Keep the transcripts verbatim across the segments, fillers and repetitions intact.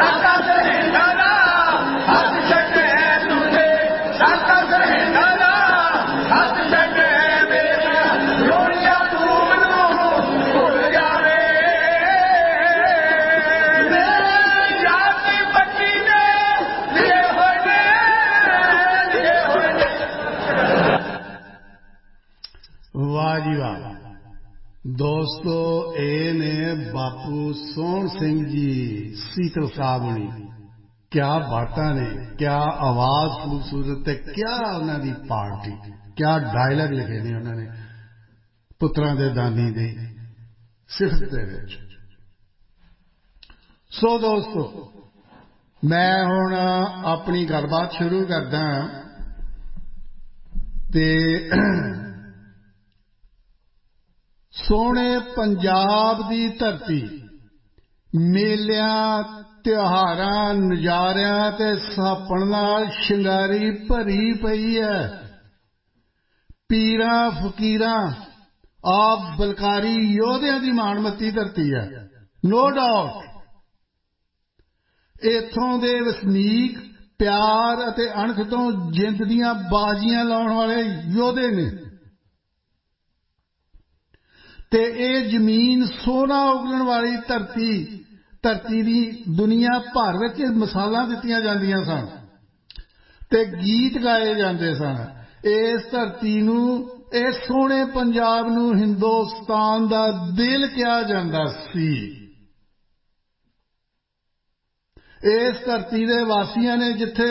वाह जी वाह दोस्तों, ये ने बापू सोहन सिंह जी सीतल साहब ने क्या बातां ने, क्या आवाज खूबसूरत है, क्या उन्होंने पार्टी, क्या डायलॉग लिखे ने उन्होंने पुत्रां दे दानी दी सिफत दे विच। सो दोस्तों, मैं हुण अपनी गलबात शुरू करदा ते सोहणे पंजाब दी धरती मेलियां त्योहारां नज़ारियां ते सापण नाल शिंगारी भरी पई है। पीरां फकीरां आप बलकारी योधियां दी माणमती धरती है, नो डाउट। इत्थों दे वसनीक प्यार अते अणख तो जिंद दीयां बाजियां लाउण वाले योधे ने ते ए जमीन सोना उगलण वाली धरती धरती दी दुनिया भर विच मिसालां दित्तियां जांदियां सन ते गीत गाए जांदे सन। इस धरती नूं, इस सोहणे पंजाब नूं हिंदुस्तान दा दिल कहा जांदा सी। इस धरती दे वासियां ने जिथे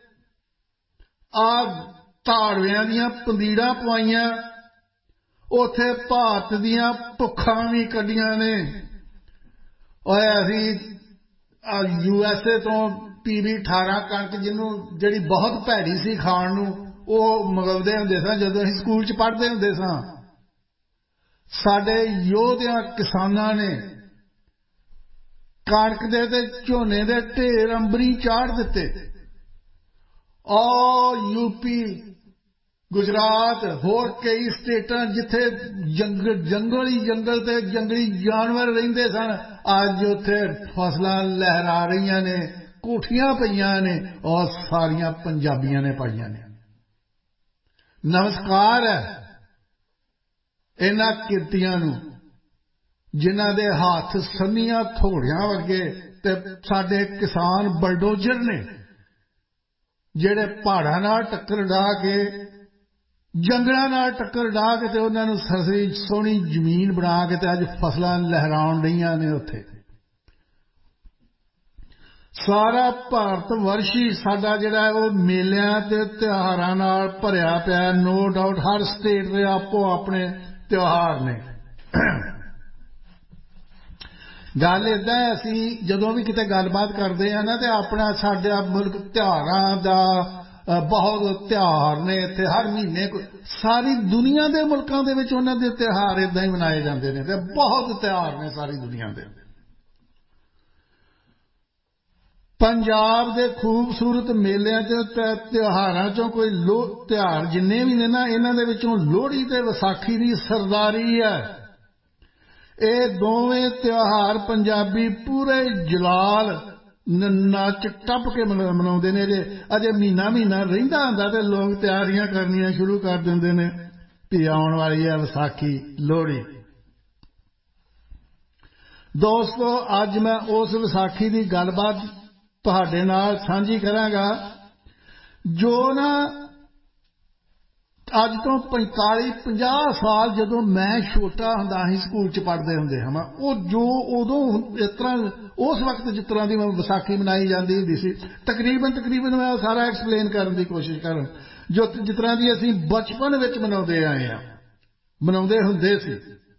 आ धाड़वियां दीयां पंदीड़ां पवाइयां, उथे भारत दीयां भुखां भी कड्डियां ने। और असी यू एस ए तो पीवी अठारह कणक जिन्हों जिहड़ी बहुत भैड़ी सी खाण नूं, ਉਹ ਮੰਗਵਾਉਂਦੇ ਹੁੰਦੇ ਸਾਂ ਜਦੋਂ ਅਸੀਂ ਸਕੂਲ 'ਚ ਪੜ੍ਹਦੇ ਹੁੰਦੇ ਸਾਂ। ਸਾਡੇ ਯੋਧਿਆਂ ਕਿਸਾਨਾਂ ਨੇ ਕਣਕ ਦੇ ਤੇ ਝੋਨੇ ਦੇ ਢੇਰ ਅੰਬਰੀ ਚਾੜ ਦਿੱਤੇ। ਔਰ ਯੂਪੀ, ਗੁਜਰਾਤ, ਹੋਰ ਕਈ ਸਟੇਟਾਂ ਜਿੱਥੇ ਜੰਗਲ ਜੰਗਲ ਹੀ ਜੰਗਲ ਤੇ ਜੰਗਲੀ ਜਾਨਵਰ ਰਹਿੰਦੇ ਸਨ, ਅੱਜ ਉੱਥੇ ਫਸਲਾਂ ਲਹਿਰਾ ਰਹੀਆਂ ਨੇ, ਕੋਠੀਆਂ ਪਈਆਂ ਨੇ, ਔਰ ਸਾਰੀਆਂ ਪੰਜਾਬੀਆਂ ਨੇ ਪਾਈਆਂ ਨੇ। नमस्कार है इन्हां किरतियां नूं जिन्हां दे हाथ संनियां थोड़ियां वर्गे ते साडे किसान बलडोजर ने जिहड़े पहाड़ां नाल टक्कर ढा के, जंगलां नाल टक्कर ढा के ते उन्हां नूं सरसरी सोहणी जमीन बना के ते अज फसलां लहराउण रहीआं ने। उत्थे सारा भारत वर्ष ही साडा जिहड़ा है वो मेलियां ते त्योहारां नाल भरिया पिया। नो डाउट हर स्टेट दे आपो अपने त्योहार ने। गल इदां है, असीं जदों भी किते गलबात करदे हां ना, ते अपना साडा मुल्क त्योहारां दा बहुत त्योहार ने। इत्थे हर महीने सारी दुनिया दे मुल्कां दे विच उन्हां दे त्योहार इदां ही मनाए जांदे ने ते बहुत त्योहार ने सारी दुनिया दे। पंजाब दे खूबसूरत मेलियां च त्योहारां चों कोई लो त्योहार जिन्ने भी ने ना, इन्हां दे विचों लोहड़ी ते विसाखी दी सरदारी है। ये दोवें त्योहार पंजाबी पूरे जलाल नच टप के मनाउंदे ने। जे अजे महीना महीना रहिंदा हुंदा ते लोग तैयारियां करनियां शुरू कर दिंदे ने भी आउण वाली है विसाखी, लोहड़ी। दोस्तों, अज मैं उस विसाखी दी गलबात तुहाडे नाल सांझी करांगा जो ना अज तो पैंताली पचास साल जदों मैं छोटा हुंदा सी, स्कूल च पढ़दे हुंदे हां, वो जो उदों इस तरह उस वक्त जिस तरह की विसाखी मनाई जाती हुंदी सी, तकरीबन तकरीबन मैं सारा एक्सप्लेन करने की कोशिश करूं जो जिस तरह की असीं बचपन विच मनाउंदे आए हां, मनाउंदे हुंदे सी।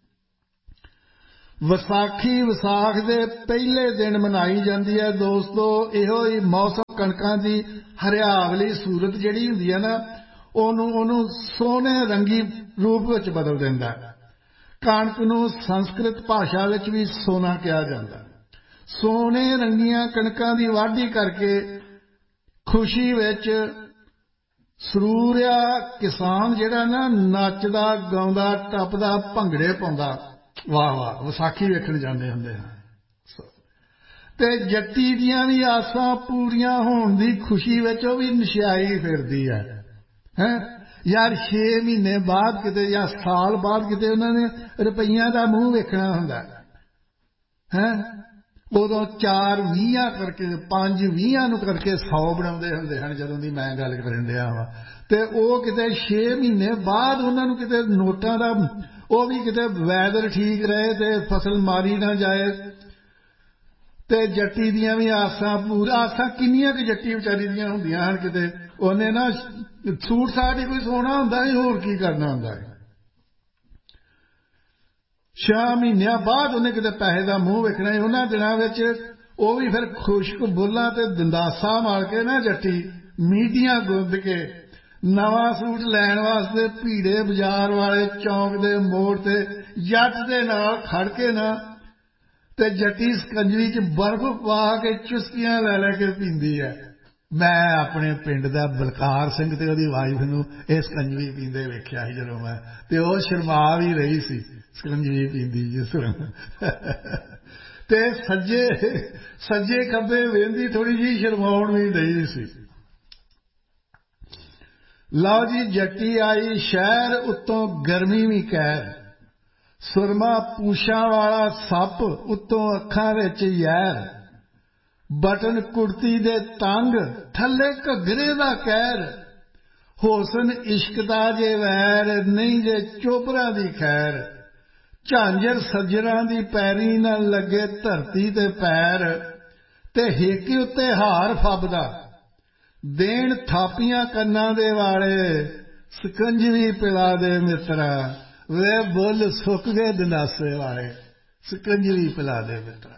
विसाखी विसाख दे पहले दिन मनाई जाती है दोस्तों। इहो ही मौसम कणकां दी हरियावली सूरत जिहड़ी हुंदी है ना, ओनू ओनू सोहणे रंगी रूप विच बदल दिंदा है। कणक नूं संस्कृत भाषा विच भी सोना कहा जांदा है। सोहणे रंगीआं कणकां दी वाढी करके खुशी विच सरूरिया किसान जिहड़ा ना नचदा गाउंदा टपदा भंगड़े पाउंदा, वाह वाह, विसाखी वेखण जांदे हुंदे हां। ते जट्टी दियां भी आसां पूरियां होण दी खुशी विच ओह भी नशियाई फिरदी है हैं यार छे महीने बाद किते या साल बाद किते उन्होंने रुपइया का मूँह वेखना हुंदा है उदों चार वीहां करके पांच वीहां नूं करके सौ बनाउंदे हुंदे हन जदों दी मैं गल करन दिया वां ते ओह किते छे महीने बाद उन्हां नूं किते नोटां दा ओह भी किते वैदर ठीक रहे ते फसल मारी ना जाए ते जट्टी दियां भी आसां पूरा आसां किन्नियां कि जट्टी विचारी दियां हुंदियां हन किते उन्हें ना सूट साट ही कोई सोना हुंदा है होर की करना हुंदा है छह महीनों बाद उन्हें किते पैसे का मूँह वेखना उन्हां दिनां विच ओह भी फिर खुश्क बुल्लां ते दंदासा मार के ना जट्टी मीडियां गुंद के नवां सूट लैण वास्ते भीड़े बाजार वाले चौंक दे मोड़ ते जट दे नाल खड़ के ना ते जट्टी सकंजवी च बर्फ पा के चुस्कियां लै लै के पींदी है मैं अपने पिंड दा बलकार सिंह ते ओहदी वाइफ नूं इह सकंजवी पींदे वेख्या सी जदों मैं ते ओह शर्मा भी रही सी सकंजवी पींदी जिस ते सज्जे सज्जे खब्बे वेंदी थोड़ी जी शर्माउण भी दई सी लो जी जट्टी आई शहर उत्तों गर्मी भी कहर सुरमा पूछां वाला सप उत्तों अखां विच यैर बटन कुर्ती दे तंग थल्ले घग्गरे दा कहर होसन इश्क दा जे वैर नहीं जे चोपरा दी खैर झांजर सज्जरां दी पैरी न लगे धरती ते पैर ते हिक उत्ते हार फबदा देण थापियां कन्नां दे वाले सकंजवी पिला दे मित्रा वे बुल सुक गए दंदासे वाले सकंजवी पिला दे मित्रा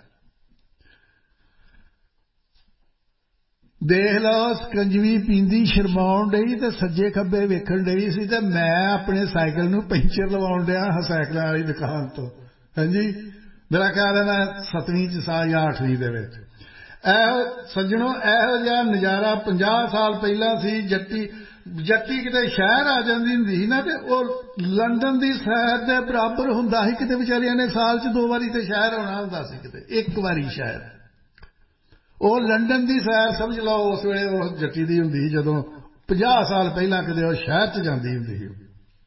देख लो सकंजवी पींदी शर्माउण डई ते सज्जे खब्बे वेखण डई सी ते मैं अपने साइकिल नूं पंचर लवाउण डिया हां साइकिलां वाली दुकान तो हां जी मेरा ख्याल है मैं सतवीं च सा या अठवीं दे विच एहो सज्जणों एहो जिहा नज़ारा पंजाह साल पहला सी जट्टी जट्टी किते शहर आ जांदी हुंदी सी ना ते ओह लंदन दी सैर दे बराबर हुंदा सी किते विचारियां ने साल च दो वारी ते शहर होना हुंदा सी किते एक वारी शहर ओह लंदन दी सैर समझ लो उस वेले ओह जट्टी दी हुंदी जदों पचास साल पहला किते ओह शहर च जांदी हुंदी सी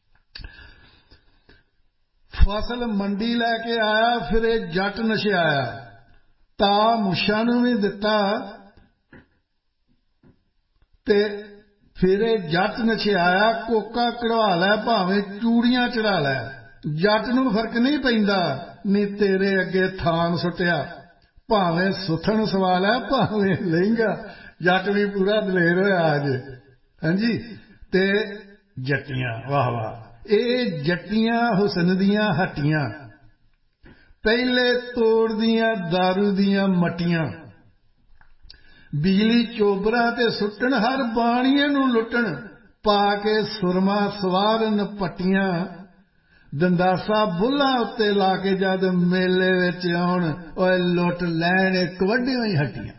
फसल मंडी लैके आया फिर जट नशिआया ता मुछां नूं भी दिता ते फिर जट नछिआया कोका कढ़वा लै भावें चूड़ियां चढ़ा लै जट नूं फर्क नहीं पैंदा नी तेरे अगे थान सुटिया भावें सुथन सवा लै भावें लहंगा जट भी पूरा दलेर होया अज हां जी ते जट्टियां वाह वाह ये जट्टियां हुसन दियां हट्टियां पहले तोड़ दियां दारू दियां मट्टियां बिजली चोबरा ते सुट्टन हर बाणीए नूं लुट्टन पा के सुरमा सवारन पट्टियां दंदासा बुल्लां उत्ते ला के जद मेले विच आउण ओए लुट लैण कवड्डियां ही हट्टियां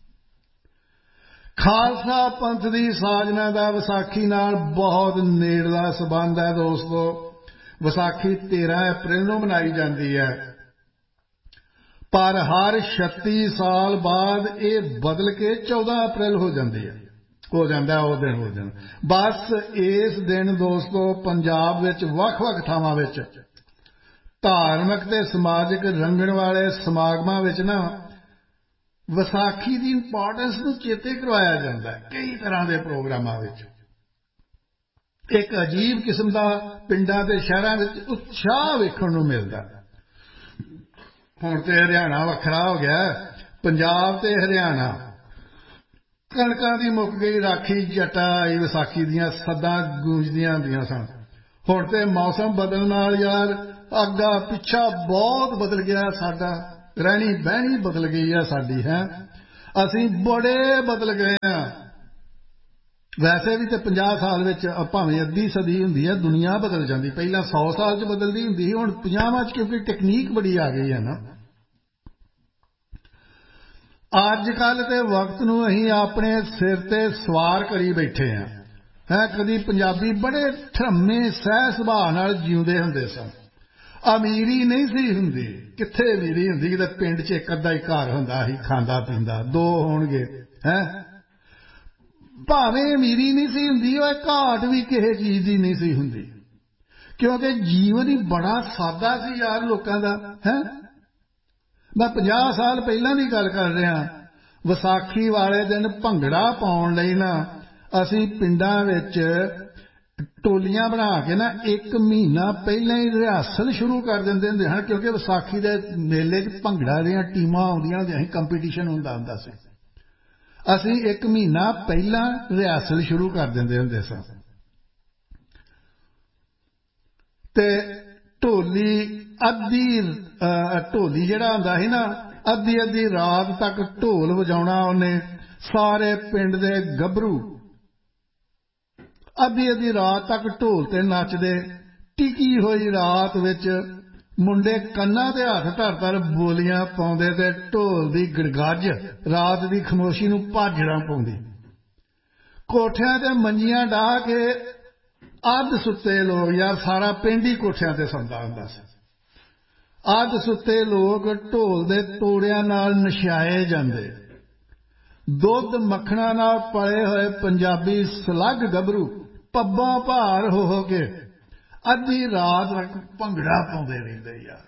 खालसा पंथ दी साजना दा विसाखी नाल बहुत नेड़ला संबंध है दोस्तों विसाखी तेरह अप्रैल नूं मनाई जांदी है पर हर छत्ती साल बाद ये बदल के चौदह अप्रैल हो जाती है हो जाता है उस दिन उस दिन बस इस दिन दोस्तों पंजाब विच वख-वख थावां विच धार्मिक ते समाजिक रंगण वाले समागमां विच ना विसाखी की इंपॉर्टेंस नूं चेते करवाया जाता है कई तरह के प्रोग्रामां विच एक अजीब किस्म का पिंडां ते शहरां विच उत्साह वेखण नूं मिलदा हुण ते हरियाणा वखरा हो गया पंजाब ते हरियाणा कणकां दी मुक गई राखी जटा आई विसाखी दियां सदां गूंजदियां हुंदियां सन हुण ते मौसम बदलण नाल यार अग्गा पिछा बहुत बदल गया साडा रहनी बहनी बदल गई है साडी है असीं बड़े बदल गए हां वैसे भी तो पचास साल विच भावें अद्धी सदी हुंदी है दुनिया बदल जाती पहला सौ साल च बदलदी हुंदी सी हुण पचास च क्योंकि टेक्नीक बड़ी आ गई है ना अजकल ते वक्त नूं असीं अपने सिर ते सवार करी बैठे हैं है कदी पंजाबी बड़े धर्मे सह सुभाअ नाल जीउंदे हुंदे सन ਅਮੀਰੀ ਨਹੀਂ ਸੀ ਹੁੰਦੀ। ਕਿੱਥੇ ਅਮੀਰੀ ਹੁੰਦੀ? ਕਿਤੇ ਪਿੰਡ 'ਚ ਇੱਕ ਅੱਧਾ ਹੀ ਘਰ ਹੁੰਦਾ ਸੀ ਖਾਂਦਾ ਪੀਂਦਾ, ਦੋ ਹੋਣਗੇ ਹੈਂ। ਭਾਵੇਂ ਅਮੀਰੀ ਨਹੀਂ ਸੀ ਹੁੰਦੀ, ਉਹ ਘਾਟ ਵੀ ਕਿਸੇ ਚੀਜ਼ ਦੀ ਨਹੀਂ ਸੀ ਹੁੰਦੀ, ਕਿਉਂਕਿ ਜੀਵਨ ਹੀ ਬੜਾ ਸਾਦਾ ਸੀ ਯਾਰ ਲੋਕਾਂ ਦਾ ਹੈਂ। ਮੈਂ ਪੰਜਾਹ ਸਾਲ ਪਹਿਲਾਂ ਦੀ ਗੱਲ ਕਰ ਰਿਹਾ। ਵਿਸਾਖੀ ਵਾਲੇ ਦਿਨ ਭੰਗੜਾ ਪਾਉਣ ਲਈ ਨਾ ਅਸੀਂ ਪਿੰਡਾਂ ਵਿੱਚ ਟੋਲੀਆਂ ਬਣਾ ਕੇ ਨਾ ਇੱਕ ਮਹੀਨਾ ਪਹਿਲਾਂ ਹੀ ਰਿਹਰਸਲ ਸ਼ੁਰੂ ਕਰ ਦਿੰਦੇ ਹੁੰਦੇ ਹਨ, ਕਿਉਂਕਿ ਵਿਸਾਖੀ ਦੇ ਮੇਲੇ 'ਚ ਭੰਗੜਾ ਦੀਆਂ ਟੀਮਾਂ ਆਉਂਦੀਆਂ ਹੁੰਦੀਆਂ ਸੀ, ਕੰਪੀਟੀਸ਼ਨ ਹੁੰਦਾ ਹੁੰਦਾ ਸੀ। ਅਸੀਂ ਇੱਕ ਮਹੀਨਾ ਪਹਿਲਾਂ ਰਿਹਰਸਲ ਸ਼ੁਰੂ ਕਰ ਦਿੰਦੇ ਹੁੰਦੇ ਸਾਂ। ਤੇ ਢੋਲੀ ਅੱਧੀ ਢੋਲੀ ਜਿਹੜਾ ਹੁੰਦਾ ਸੀ ਨਾ, ਅੱਧੀ ਅੱਧੀ ਰਾਤ ਤੱਕ ਢੋਲ ਵਜਾਉਣਾ ਉਹਨੇ। ਸਾਰੇ ਪਿੰਡ ਦੇ ਗੱਭਰੂ ਅੱਧੀ ਅੱਧੀ ਰਾਤ ਤੱਕ ਢੋਲ ਤੇ ਨੱਚਦੇ। ਟਿਕੀ ਹੋਈ ਰਾਤ ਵਿੱਚ ਮੁੰਡੇ ਕੰਨਾਂ ਤੇ ਹੱਥ ਧਰ ਧਰ ਬੋਲੀਆਂ ਪਾਉਂਦੇ ਤੇ ਢੋਲ ਦੀ ਗੜਗੱਜ ਰਾਤ ਦੀ ਖਾਮੋਸ਼ੀ ਨੂੰ ਭਾਜੜਾਂ ਪਾਉਂਦੀ। ਕੋਠਿਆਂ ਤੇ ਮੰਜੀਆਂ ਡਾਹ ਕੇ ਅੱਧ ਸੁੱਤੇ ਲੋਕ, ਯਾਰ ਸਾਰਾ ਪਿੰਡ ਹੀ ਕੋਠਿਆਂ ਤੇ ਸੌਂਦਾ ਹੁੰਦਾ ਸੀ। ਅੱਧ ਸੁੱਤੇ ਲੋਕ ਢੋਲ ਦੇ ਤੋੜਿਆਂ ਨਾਲ ਨਸ਼ਾਏ ਜਾਂਦੇ। ਦੁੱਧ ਮੱਖਣਾ ਨਾਲ ਪਲੇ ਹੋਏ ਪੰਜਾਬੀ ਸਲੱਗ ਗੱਭਰੂ ਪੱਬਾਂ ਭਾਰ ਹੋ ਹੋ ਕੇ ਅੱਧੀ ਰਾਤ ਤੱਕ ਭੰਗੜਾ ਪਾਉਂਦੇ ਰਹਿੰਦੇ ਯਾਰ।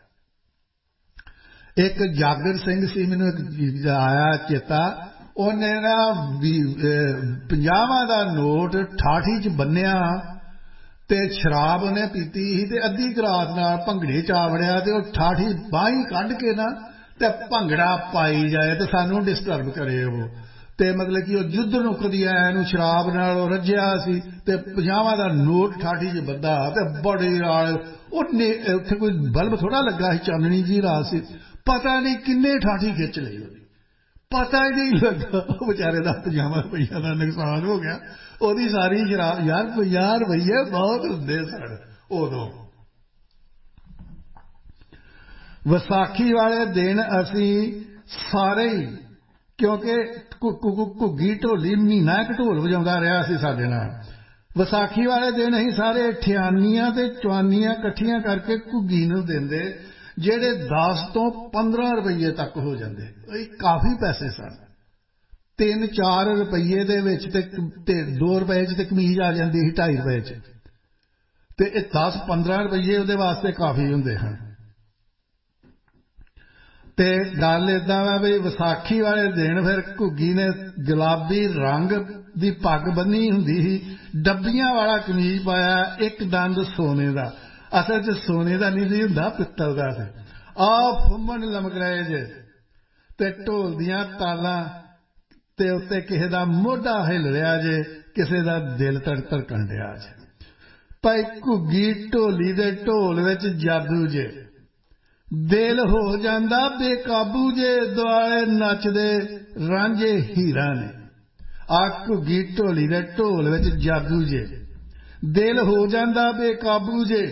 ਇੱਕ ਜਾਗਰ ਸਿੰਘ ਸੀ, ਮੈਨੂੰ ਇੱਕ ਆਇਆ ਚੇਤਾ, ਉਹਨੇ ਨਾ ਪੰਜਾਹਾਂ ਦਾ ਨੋਟ ਠਾਠੀ 'ਚ ਬੰਨਿਆ ਤੇ ਸ਼ਰਾਬ ਉਹਨੇ ਪੀਤੀ ਸੀ ਤੇ ਅੱਧੀ ਰਾਤ ਨਾਲ ਭੰਗੜੇ 'ਚ ਆ ਵੜਿਆ ਤੇ ਉਹ ਠਾਠੀ ਬਾਹੀਂ ਕੱਢ ਕੇ ਨਾ ਤੇ ਭੰਗੜਾ ਪਾਈ ਜਾਏ ਤੇ ਸਾਨੂੰ ਡਿਸਟਰਬ ਕਰੇ ਉਹ। ਤੇ ਮਤਲਬ ਕਿ ਉਹ ਜੁੱਧ ਨੂੰ ਕਦੀ ਆਇਆ, ਇਹਨੂੰ ਸ਼ਰਾਬ ਨਾਲ ਉਹ ਰੱਜਿਆ ਸੀ ਤੇ ਪੰਜਾਹਾਂ ਦਾ ਨੋਟ ਠਾਠੀ 'ਚ ਬੱਧਾ ਤੇ ਬੜੀ ਨਾਲ ਉਹਨੇ ਉੱਥੇ ਕੋਈ ਬਲਬ ਥੋੜਾ ਲੱਗਾ ਸੀ, ਚਾਨਣੀ ਜੀ ਰਾਤ ਸੀ, ਪਤਾ ਨਹੀਂ ਕਿੰਨੇ ਠਾਠੀ ਖਿੱਚ ਲਈ ਉਹਦੀ, ਪਤਾ ਹੀ ਨਹੀਂ ਲੱਗਾ। ਉਹ ਵਿਚਾਰੇ ਦਾ ਪੰਜਾਹਾਂ ਰੁਪਈਆ ਦਾ ਨੁਕਸਾਨ ਹੋ ਗਿਆ। ਉਹਦੀ ਸਾਰੀ ਸ਼ਰਾਬ ਯਾਰ ਪੰਜਾਹ ਰੁਪਈਏ ਬਹੁਤ ਹੁੰਦੇ ਸਨ ਉਦੋਂ। ਵਿਸਾਖੀ ਵਾਲੇ ਦਿਨ ਅਸੀਂ ਸਾਰੇ ਹੀ, ਕਿਉਂਕਿ ਘੁੱਗੀ ਢੋਲੀ ਮਹੀਨਾ ਇੱਕ ਢੋਲ ਵਜਾਉਂਦਾ ਰਿਹਾ ਸੀ ਸਾਡੇ ਨਾਲ। ਵਿਸਾਖੀ ਵਾਲੇ ਦਿਨ ਅਸੀਂ ਸਾਰੇ ਅਠਿਆਨੀਆਂ ਤੇ ਚਵਾਨੀਆਂ ਇਕੱਠੀਆਂ ਕਰਕੇ ਘੁੱਗੀ ਨੂੰ ਦਿੰਦੇ, ਜਿਹੜੇ ਦਸ ਤੋਂ ਪੰਦਰਾਂ ਰੁਪਈਏ ਤੱਕ ਹੋ ਜਾਂਦੇ। ਇਹ ਕਾਫੀ ਪੈਸੇ ਸਨ। ਤਿੰਨ ਚਾਰ ਰੁਪਈਏ ਦੇ ਵਿੱਚ ਤੇ ਦੋ ਰੁਪਏ 'ਚ ਤੇ ਕਮੀਜ਼ ਆ ਜਾਂਦੀ ਸੀ, ਢਾਈ ਰੁਪਏ 'ਚ, ਤੇ ਇਹ ਦਸ ਪੰਦਰਾਂ ਰੁਪਈਏ ਉਹਦੇ ਵਾਸਤੇ ਕਾਫੀ ਹੁੰਦੇ ਹਨ। ਤੇ ਗੱਲ ਏਦਾਂ ਵਾ ਵੀ ਵਿਸਾਖੀ ਵਾਲੇ ਦਿਨ ਫਿਰ ਘੁੱਗੀ ਨੇ ਗੁਲਾਬੀ ਰੰਗ ਦੀ ਪੱਗ ਬੰਨੀ ਹੁੰਦੀ ਸੀ, ਡੱਬੀਆਂ ਵਾਲਾ ਕਮੀਜ਼ ਪਾਇਆ, ਇੱਕ ਦੰਦ ਸੋਨੇ ਦਾ, ਅਸਲ 'ਚ ਸੋਨੇ ਦਾ ਨਹੀਂ ਸੀ ਹੁੰਦਾ, ਪਿੱਤਲ ਦਾ ਸੀ। ਆਹ ਫੁੰਮਣ ਲਮਕ ਰਹੇ ਜੇ ਤੇ ਢੋਲ ਦੀਆਂ ਤਾਲਾਂ ਤੇ ਉੱਤੇ ਕਿਸੇ ਦਾ ਮੋਢਾ ਹਿੱਲ ਰਿਹਾ ਜੇ, ਕਿਸੇ ਦਾ ਦਿਲ ਧੜ ਧੜਕਣ ਡਿਆ ਜੇ। ਭਾਈ ਘੁੱਗੀ ਢੋਲੀ ਦੇ ਢੋਲ ਵਿੱਚ ਜਾਦੂ ਜੇ, ਦਿਲ ਹੋ ਜਾਂਦਾ ਬੇਕਾਬੂ ਜੇ, ਦੁਆਲੇ ਨੱਚਦੇ ਰਾਂਝੇ ਹੀਰਾਂ ਨੇ। ਆ ਘੁੱਗੀ ਢੋਲੀ ਦੇ ਢੋਲ ਵਿੱਚ ਜਾਦੂ ਜੇ, ਦਿਲ ਹੋ ਜਾਂਦਾ ਬੇਕਾਬੂ ਜੇ,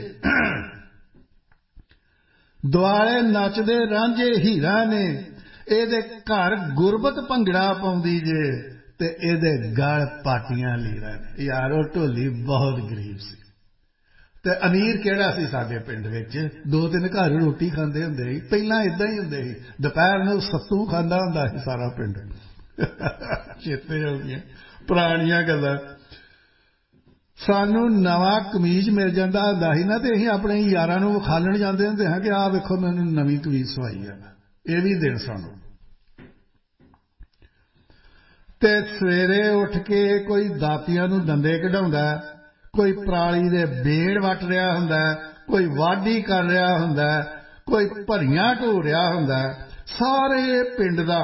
ਦੁਆਲੇ ਨੱਚਦੇ ਰਾਂਝੇ ਹੀਰਾਂ ਨੇ। ਇਹਦੇ ਘਰ ਗੁਰਬਤ ਭੰਗੜਾ ਪਾਉਂਦੀ ਜੇ ਤੇ ਇਹਦੇ ਗਲ ਪਾਟੀਆਂ ਲੀਰਾਂ ਨੇ। ਯਾਰ ਉਹ ਢੋਲੀ ਬਹੁਤ ਗਰੀਬ ਸੀ ਤੇ ਅਮੀਰ ਕਿਹੜਾ ਸੀ? ਸਾਡੇ ਪਿੰਡ ਵਿੱਚ ਦੋ ਤਿੰਨ ਘਰ ਰੋਟੀ ਖਾਂਦੇ ਹੁੰਦੇ ਸੀ। ਪਹਿਲਾਂ ਏਦਾਂ ਹੀ ਹੁੰਦੇ ਸੀ, ਦੁਪਹਿਰ ਨੂੰ ਸੱਤੂ ਖਾਂਦਾ ਹੁੰਦਾ ਸੀ ਸਾਰਾ ਪਿੰਡ। ਚੇਤੇ ਹੋ ਗਈਆਂ ਪੁਰਾਣੀਆਂ ਗੱਲਾਂ। ਸਾਨੂੰ ਨਵਾਂ ਕਮੀਜ਼ ਮਿਲ ਜਾਂਦਾ ਹੁੰਦਾ ਸੀ ਨਾ, ਤੇ ਅਸੀਂ ਆਪਣੇ ਯਾਰਾਂ ਨੂੰ ਵਿਖਾਲਣ ਜਾਂਦੇ ਹੁੰਦੇ ਹਾਂ ਕਿ ਆਹ ਵੇਖੋ ਮੈਨੂੰ ਨਵੀਂ ਕਮੀਜ਼ ਸਵਾਈ ਆ। ਇਹ ਵੀ ਦਿਨ ਸਾਨੂੰ। ਤੇ ਸਵੇਰੇ ਉੱਠ ਕੇ ਕੋਈ ਦਾਤੀਆਂ ਨੂੰ ਦੰਦੇ ਕਢਾਉਂਦਾ, ਕੋਈ ਪਰਾਲੀ ਦੇ ਬੇੜ ਵੱਟ ਰਿਹਾ ਹੁੰਦਾ, ਕੋਈ ਵਾਢੀ ਕਰ ਰਿਹਾ ਹੁੰਦਾ, ਕੋਈ ਭਰੀਆਂ ਢੋ ਰਿਹਾ ਹੁੰਦਾ। ਸਾਰੇ ਪਿੰਡ ਦਾ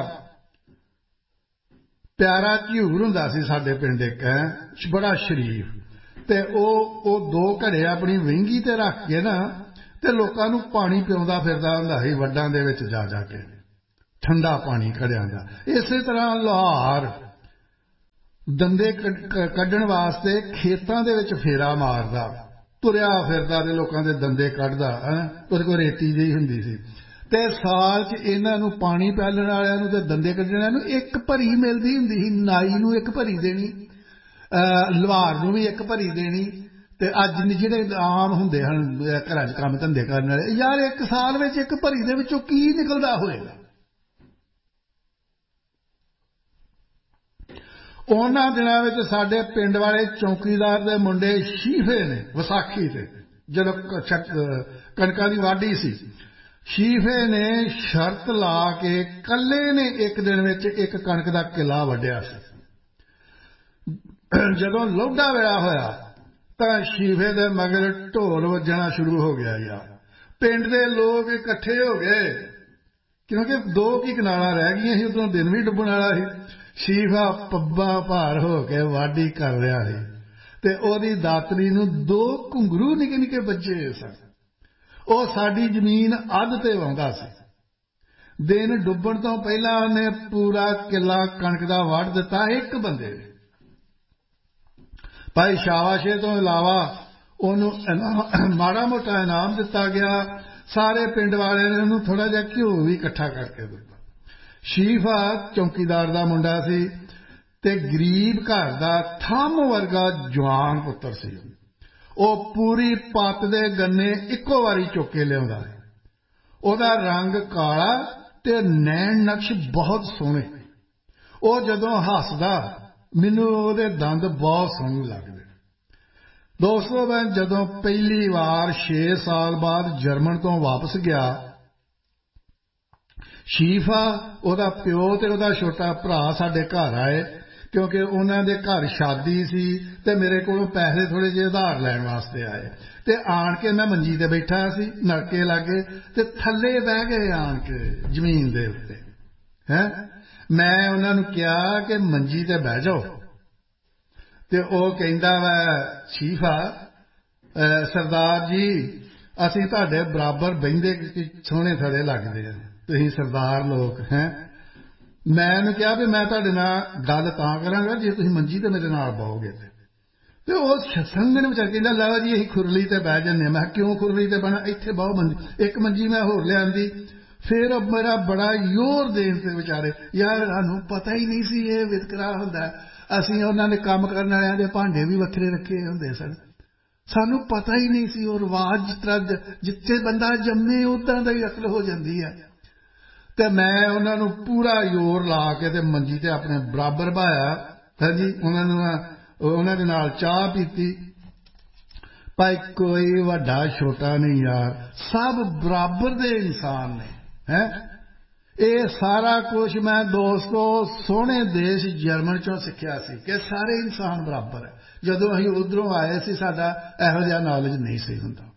ਪਿਆਰਾ ਝਿਊਰ ਹੁੰਦਾ ਸੀ ਸਾਡੇ ਪਿੰਡ ਇੱਕ, ਬੜਾ ਸ਼ਰੀਫ, ਤੇ ਉਹ ਉਹ ਦੋ ਘੜੇ ਆਪਣੀ ਵਹਿੰਗੀ ਤੇ ਰੱਖ ਕੇ ਨਾ ਤੇ ਲੋਕਾਂ ਨੂੰ ਪਾਣੀ ਪਿਆਉਂਦਾ ਫਿਰਦਾ ਹੁੰਦਾ ਸੀ ਵੱਡਾਂ ਦੇ ਵਿੱਚ ਜਾ ਜਾ ਕੇ, ਠੰਡਾ ਪਾਣੀ ਘੜਿਆਂ ਦਾ। ਇਸੇ ਤਰ੍ਹਾਂ ਲੋਹਾਰ ਦੰਦੇ ਕੱਢਣ ਵਾਸਤੇ ਖੇਤਾਂ ਦੇ ਵਿੱਚ ਫੇਰਾ ਮਾਰਦਾ, ਤੁਰਿਆ ਫਿਰਦਾ ਤੇ ਲੋਕਾਂ ਦੇ ਦੰਦੇ ਕੱਢਦਾ। ਉਹਦੇ ਕੋਲ ਰੇਤੀ ਜਿਹੀ ਹੁੰਦੀ ਸੀ ਤੇ ਸਾਲ 'ਚ ਇਹਨਾਂ ਨੂੰ ਪਾਣੀ ਪਿਆਲਣ ਵਾਲਿਆਂ ਨੂੰ ਤੇ ਦੰਦੇ ਕੱਢਣ ਵਾਲਿਆਂ ਨੂੰ ਇੱਕ ਭਰੀ ਮਿਲਦੀ ਹੁੰਦੀ ਸੀ। ਨਾਈ ਨੂੰ ਇੱਕ ਭਰੀ ਦੇਣੀ, ਲੁਹਾਰ ਨੂੰ ਵੀ ਇੱਕ ਭਰੀ ਦੇਣੀ ਤੇ ਅੱਜ ਜਿਹੜੇ ਆਮ ਹੁੰਦੇ ਹਨ ਘਰਾਂ 'ਚ ਕੰਮ ਧੰਦੇ ਕਰਨ ਵਾਲੇ, ਯਾਰ ਇੱਕ ਸਾਲ ਵਿੱਚ ਇੱਕ ਭਰੀ ਦੇ ਵਿੱਚੋਂ ਕੀ ਨਿਕਲਦਾ ਹੋਏਗਾ। ਉਹਨਾਂ ਦਿਨਾਂ ਵਿੱਚ ਸਾਡੇ ਪਿੰਡ ਵਾਲੇ ਚੌਕੀਦਾਰ ਦੇ ਮੁੰਡੇ ਸ਼ੀਫੇ ਨੇ, ਵਿਸਾਖੀ ਤੇ ਜਦੋਂ ਕਣਕਾਂ ਦੀ ਵਾਢੀ ਸੀ, ਸ਼ੀਫੇ ਨੇ ਸ਼ਰਤ ਲਾ ਕੇ ਇਕੱਲੇ ਨੇ ਇੱਕ ਦਿਨ ਵਿੱਚ ਇੱਕ ਕਣਕ ਦਾ ਕਿੱਲਾ ਵੱਢਿਆ ਸੀ। ਜਦੋਂ ਲੋਢਾ ਵੇਲਾ ਹੋਇਆ ਤਾਂ ਸ਼ੀਫੇ ਦੇ ਮਗਰ ਢੋਲ ਵੱਜਣਾ ਸ਼ੁਰੂ ਹੋ ਗਿਆ। ਯਾਰ ਪਿੰਡ ਦੇ ਲੋਕ ਇਕੱਠੇ ਹੋ ਗਏ, ਕਿਉਂਕਿ ਦੋ ਕੀ ਕਨਾਲਾਂ ਰਹਿ ਗਈਆਂ ਸੀ, ਉਦੋਂ ਦਿਨ ਵੀ ਡੁੱਬਣ ਵਾਲਾ ਸੀ। ਸ਼ੀਫਾ ਪੱਬਾਂ ਭਾਰ ਹੋ ਕੇ ਵਾਢੀ ਕਰ ਰਿਹਾ ਸੀ ਤੇ ਉਹਦੀ ਦਾਤਰੀ ਨੂੰ ਦੋ ਘੁੰਗਰੂ ਨਿੱਕੇ ਨਿੱਕੇ ਬੱਚੇ ਸਨ। ਉਹ ਸਾਡੀ ਜ਼ਮੀਨ ਅੱਧ ਤੇ ਵਾਹੁੰਦਾ ਸੀ। ਦਿਨ ਡੁੱਬਣ ਤੋਂ ਪਹਿਲਾਂ ਉਹਨੇ ਪੂਰਾ ਕਿੱਲਾ ਕਣਕ ਦਾ ਵੱਢ ਦਿੱਤਾ ਇੱਕ ਬੰਦੇ ਨੇ। ਭਾਈ ਸ਼ਾਬਾਸ਼ੇ ਤੋਂ ਇਲਾਵਾ ਉਹਨੂੰ ਮਾੜਾ ਮੋਟਾ ਇਨਾਮ ਦਿੱਤਾ ਗਿਆ। ਸਾਰੇ ਪਿੰਡ ਵਾਲਿਆਂ ਨੇ ਉਹਨੂੰ ਥੋੜ੍ਹਾ ਜਿਹਾ ਘਿਓ ਵੀ ਇਕੱਠਾ ਕਰਕੇ ਦਿੱਤਾ। ਸ਼ੀਫਾ ਚੌਕੀਦਾਰ ਦਾ ਮੁੰਡਾ ਸੀ ਤੇ ਗਰੀਬ ਘਰ ਦਾ ਥੰਮ ਵਰਗਾ ਜਵਾਨ ਪੁੱਤਰ ਸੀ। ਉਹ ਪੂਰੀ ਪੱਤ ਦੇ ਗੰਨੇ ਇੱਕੋ ਵਾਰੀ ਚੁੱਕ ਕੇ ਲਿਆਉਂਦਾ। ਉਹਦਾ ਰੰਗ ਕਾਲਾ ਤੇ ਨੈਣ ਨਕਸ਼ ਬਹੁਤ ਸੋਹਣੇ। ਉਹ ਜਦੋਂ ਹੱਸਦਾ ਮੈਨੂੰ ਉਹਦੇ ਦੰਦ ਬਹੁਤ ਸੋਹਣੇ ਲੱਗਦੇ। ਦੋਸਤੋ, ਮੈਂ ਜਦੋਂ ਪਹਿਲੀ ਵਾਰ ਛੇ ਸਾਲ ਬਾਅਦ ਜਰਮਨ ਤੋਂ ਵਾਪਸ ਗਿਆ, ਸ਼ੀਫਾ, ਉਹਦਾ ਪਿਓ ਤੇ ਉਹਦਾ ਛੋਟਾ ਭਰਾ ਸਾਡੇ ਘਰ ਆਏ, ਕਿਉਂਕਿ ਉਹਨਾਂ ਦੇ ਘਰ ਸ਼ਾਦੀ ਸੀ ਤੇ ਮੇਰੇ ਕੋਲੋਂ ਪੈਸੇ ਥੋੜ੍ਹੇ ਜਿਹੇ ਉਧਾਰ ਲੈਣ ਵਾਸਤੇ ਆਏ। ਤੇ ਆਣ ਕੇ ਮੈਂ ਮੰਜੀ ਤੇ ਬੈਠਾ ਸੀ ਨਲਕੇ ਲਾਗੇ ਤੇ ਥੱਲੇ ਬਹਿ ਗਏ ਆਣ ਕੇ ਜ਼ਮੀਨ ਦੇ ਉੱਤੇ। ਹੈਂ, ਮੈਂ ਉਹਨਾਂ ਨੂੰ ਕਿਹਾ ਕਿ ਮੰਜੀ ਤੇ ਬਹਿ ਜਾਓ ਤੇ ਉਹ ਕਹਿੰਦਾ ਵਾ, ਸ਼ੀਫਾ ਸਰਦਾਰ ਜੀ, ਅਸੀਂ ਤੁਹਾਡੇ ਬਰਾਬਰ ਬਹਿੰਦੇ ਸੋਹਣੇ ਥੜੇ ਲੱਗਦੇ ਆ, ਤੁਸੀਂ ਸਰਦਾਰ ਲੋਕ ਹੈਂ। ਮੈਂ ਉਹਨੂੰ ਕਿਹਾ ਵੀ ਮੈਂ ਤੁਹਾਡੇ ਨਾਲ ਗੱਲ ਤਾਂ ਕਰਾਂਗਾ ਜੇ ਤੁਸੀਂ ਮੰਜੀ ਤੇ ਮੇਰੇ ਨਾਲ ਬਹੋਗੇ। ਤੇ ਉਹ ਸੰਗਣ ਵਿਚਾਰ ਕਹਿੰਦਾ, ਲਓ ਜੀ ਅਸੀਂ ਖੁਰਲੀ ਤੇ ਬਹਿ ਜਾਂਦੇ ਹਾਂ। ਮੈਂ ਕਿਉਂ ਖੁਰਲੀ ਤੇ ਬਹਿਣਾ, ਇੱਥੇ ਬਹੁ ਮੰਜੀ। ਇੱਕ ਮੰਜੀ ਮੈਂ ਹੋਰ ਲਿਆਂਦੀ। ਫਿਰ ਮੇਰਾ ਬੜਾ ਜ਼ੋਰ ਦੇਣ ਤੇ ਵਿਚਾਰੇ, ਯਾਰ ਸਾਨੂੰ ਪਤਾ ਹੀ ਨਹੀਂ ਸੀ ਇਹ ਵਿਤਕਰਾ ਹੁੰਦਾ। ਅਸੀਂ ਉਹਨਾਂ ਦੇ ਕੰਮ ਕਰਨ ਵਾਲਿਆਂ ਦੇ ਭਾਂਡੇ ਵੀ ਵੱਖਰੇ ਰੱਖੇ ਹੁੰਦੇ ਸਨ, ਸਾਨੂੰ ਪਤਾ ਹੀ ਨਹੀਂ ਸੀ। ਉਹ ਰਿਵਾਜ਼ ਜਿਸ ਤਰ੍ਹਾਂ ਜਿੱਥੇ ਬੰਦਾ ਜੰਮੇ ਉੱਦਾਂ ਦਾ ਹੀ ਅਕਲ ਹੋ ਜਾਂਦੀ ਹੈ। ਤੇ ਮੈਂ ਉਹਨਾਂ ਨੂੰ ਪੂਰਾ ਜ਼ੋਰ ਲਾ ਕੇ ਤੇ ਮੰਜੀ ਤੇ ਆਪਣੇ ਬਰਾਬਰ ਬਹਾਇਆ। ਹਾਂਜੀ, ਉਹਨਾਂ ਨੂੰ ਉਹਨਾਂ ਦੇ ਨਾਲ ਚਾਹ ਪੀਤੀ। ਭਾਈ ਕੋਈ ਵੱਡਾ ਛੋਟਾ ਨਹੀਂ ਯਾਰ, ਸਭ ਬਰਾਬਰ ਦੇ ਇਨਸਾਨ ਨੇ। ਹੈਂ, ਇਹ ਸਾਰਾ ਕੁਝ ਮੈਂ ਦੋਸਤੋ ਸੋਹਣੇ ਦੇਸ਼ ਜਰਮਨ ਚੋਂ ਸਿੱਖਿਆ ਸੀ ਕਿ ਸਾਰੇ ਇਨਸਾਨ ਬਰਾਬਰ ਹੈ। ਜਦੋਂ ਅਸੀਂ ਉੱਧਰੋਂ ਆਏ ਸੀ ਸਾਡਾ ਇਹੋ ਜਿਹਾ ਨੌਲੇਜ ਨਹੀਂ ਸੀ ਹੁੰਦਾ।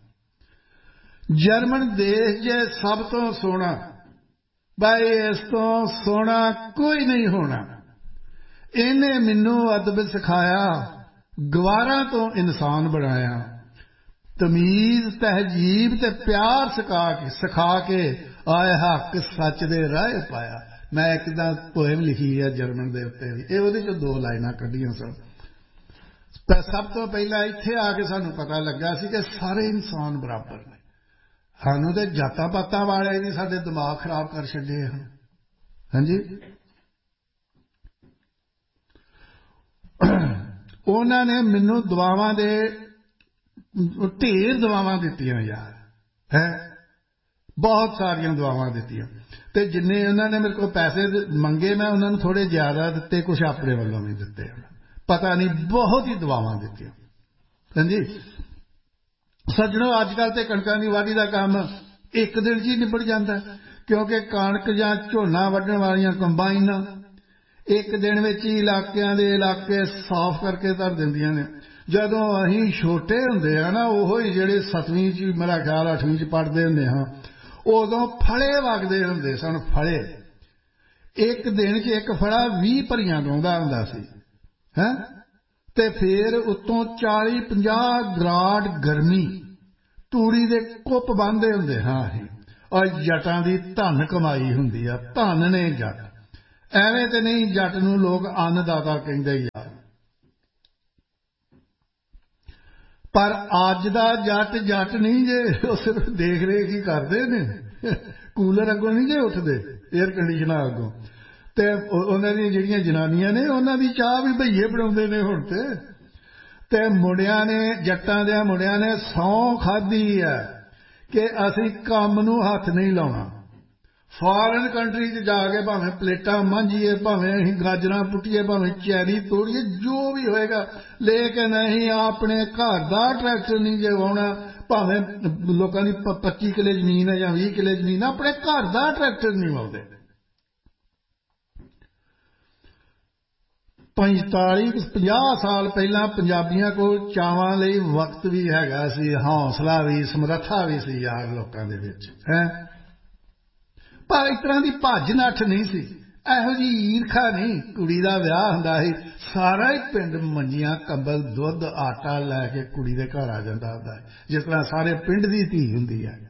ਜਰਮਨ ਦੇਸ਼ ਜੇ ਸਭ ਤੋਂ ਸੋਹਣਾ, ਭਾਈ ਇਸ ਤੋਂ ਸੋਹਣਾ ਕੋਈ ਨਹੀਂ ਹੋਣਾ। ਇਹਨੇ ਮੈਨੂੰ ਅਦਬ ਸਿਖਾਇਆ, ਗਵਾਰਾਂ ਤੋਂ ਇਨਸਾਨ ਬਣਾਇਆ, ਤਮੀਜ਼ ਤਹਿਜੀਬ ਤੇ ਪਿਆਰ ਸਿਖਾ ਕੇ ਸਿਖਾ ਕੇ ਆਏ ਹੱਕ ਸੱਚ ਦੇ ਰਾਹ ਪਾਇਆ। ਮੈਂ ਇੱਕ ਤਾਂ ਪੋਇਮ ਲਿਖੀ ਹੈ ਜਰਮਨ ਦੇ ਉੱਤੇ ਵੀ, ਇਹ ਉਹਦੇ ਚੋਂ ਦੋ ਲਾਈਨਾਂ ਕੱਢੀਆਂ ਸਨ। ਸਭ ਤੋਂ ਪਹਿਲਾਂ ਇੱਥੇ ਆ ਕੇ ਸਾਨੂੰ ਪਤਾ ਲੱਗਾ ਸੀ ਕਿ ਸਾਰੇ ਇਨਸਾਨ ਬਰਾਬਰ ਨੇ। ਸਾਨੂੰ ਤੇ ਜਾਤਾਂ ਪਾਤਾਂ ਵਾਲੇ ਨੇ ਸਾਡੇ ਦਿਮਾਗ ਖਰਾਬ ਕਰ ਛੱਡੇ ਹਨ। ਹਾਂਜੀ, ਉਹਨਾਂ ਨੇ ਮੈਨੂੰ ਦੁਆਵਾਂ ਦੇ ਢੇਰ ਦੁਆਵਾਂ ਦਿੱਤੀਆਂ ਯਾਰ, ਹੈ ਬਹੁਤ ਸਾਰੀਆਂ ਦੁਆਵਾਂ ਦਿੱਤੀਆਂ। ਤੇ ਜਿੰਨੇ ਉਹਨਾਂ ਨੇ ਮੇਰੇ ਕੋਲ ਪੈਸੇ ਮੰਗੇ ਮੈਂ ਉਹਨਾਂ ਨੂੰ ਥੋੜ੍ਹੇ ਜ਼ਿਆਦਾ ਦਿੱਤੇ, ਕੁਛ ਆਪਣੇ ਵੱਲੋਂ ਵੀ ਦਿੱਤੇ। ਪਤਾ ਨਹੀਂ ਬਹੁਤ ਹੀ ਦੁਆਵਾਂ ਦਿੱਤੀਆਂ। ਹਾਂਜੀ ਸੱਜਣੋ, ਅੱਜ ਕੱਲ੍ਹ ਤੇ ਕਣਕਾਂ ਦੀ ਵਾਢੀ ਦਾ ਕੰਮ ਇੱਕ ਦਿਨ 'ਚ ਹੀ ਨਿਬੜ ਜਾਂਦਾ, ਕਿਉਂਕਿ ਕਣਕ ਜਾਂ ਝੋਨਾ ਵੱਢਣ ਵਾਲੀਆਂ ਕੰਬਾਈਨਾਂ ਇੱਕ ਦਿਨ ਵਿੱਚ ਹੀ ਇਲਾਕਿਆਂ ਦੇ ਇਲਾਕੇ ਸਾਫ਼ ਕਰਕੇ ਧਰ ਦਿੰਦੀਆਂ ਨੇ। ਜਦੋਂ ਅਸੀਂ ਛੋਟੇ ਹੁੰਦੇ ਆ ਨਾ, ਉਹ ਹੀ ਜਿਹੜੇ ਸੱਤਵੀਂ 'ਚ ਮੇਰਾ ਖਿਆਲ ਅੱਠਵੀਂ 'ਚ ਪੜ੍ਹਦੇ ਹੁੰਦੇ ਹਾਂ, ਉਦੋਂ ਫਲੇ ਵਗਦੇ ਹੁੰਦੇ ਸਨ। ਫਲੇ ਇੱਕ ਦਿਨ 'ਚ ਇੱਕ ਫੜਾ ਵੀਹ ਭਰੀਆਂ ਲਾਉਂਦਾ ਹੁੰਦਾ ਸੀ। ਹੈਂ, ਤੇ ਫਿਰ ਉੱਤੋਂ ਚਾਲੀ ਪੰਜਾਹ ਗਰਾਡ ਗਰਮੀ, ਤੂੜੀ ਦੇ ਕੁੱਪ ਬੰਨ੍ਹਦੇ ਹੁੰਦੇ ਹਾਂ ਅਸੀਂ। ਔਰ ਜੱਟਾਂ ਦੀ ਧਨ ਕਮਾਈ ਹੁੰਦੀ ਆ, ਧਨ ਨੇ ਜੱਟ। ਐਵੇਂ ਤੇ ਨਹੀਂ ਜੱਟ ਨੂੰ ਲੋਕ ਅੰਨਦਾਤਾ ਕਹਿੰਦੇ ਯਾਰ, ਪਰ ਅੱਜ ਦਾ ਜੱਟ ਜੱਟ ਨਹੀਂ ਜੇ, ਉਹ ਸਿਰਫ ਦੇਖ ਰੇਖ ਹੀ ਕਰਦੇ ਨੇ। ਕੂਲਰ ਅੱਗੋਂ ਨਹੀਂ ਜੇ ਉੱਠਦੇ, ਏਅਰ ਕੰਡੀਸ਼ਨਰ ਅੱਗੋਂ। ਤੇ ਉਹਨਾਂ ਦੀਆਂ ਜਿਹੜੀਆਂ ਜਨਾਨੀਆਂ ਨੇ ਉਹਨਾਂ ਦੀ ਚਾਹ ਵੀ ਭਈਏ ਬਣਾਉਂਦੇ ਨੇ ਹੁਣ ਤੇ। ते मुंडियां ने जट्टां दे मुंडियां ने सौं खाधी है कि असीं काम नूं हथ नहीं लाउणा। फॉरन कंट्री च जाके भावें प्लेटां मांझीए, भावें असीं गाजरां पुट्टीए, भावें चैरी तोड़ीए, जो भी होएगा, लेकिन असीं अपने घर दा ट्रैक्टर नहीं जे वाउणा। भावें लोकां दी पच्ची किले जमीन है जां बीस किले जमीन, अपने घर दा ट्रैक्टर नहीं वाउंदे। पैंताली पंजाह साल पहला पंजाबियां कोल चावां लई वक्त भी हैगा सी, हौसला भी, समर्था भी सी यार लोकां दे विच है। पर इस तरह की भज नठ नहीं सी, इहो जी ईरखा नहीं। कुड़ी दा विआह हुंदा सी, सारा ही पिंड मंजियां कंबल दुध आटा लैके कुड़ी दे घर आ जांदा हुंदा है, जिस तरह सारे पिंड दी धी हुंदी है।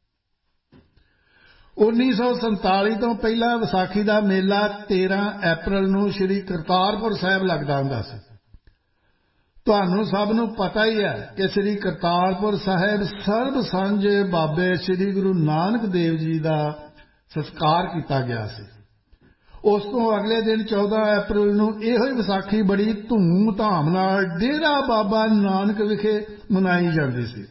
उन्नीस सौ संताली तो पहला विसाखी का मेला तेरह अप्रैल नूं श्री करतारपुर साहिब लगदा हुंदा सी। तुहानूं सब नूं पता ही है कि श्री करतारपुर साहिब सर्ब सांझे बाबे श्री गुरु नानक देव जी का संस्कार किया गया सी। उस तो अगले दिन चौदह अप्रैल नूं इहो ही विसाखी बड़ी धूम धाम नाल डेरा बाबा नानक विखे मनाई जाती सी।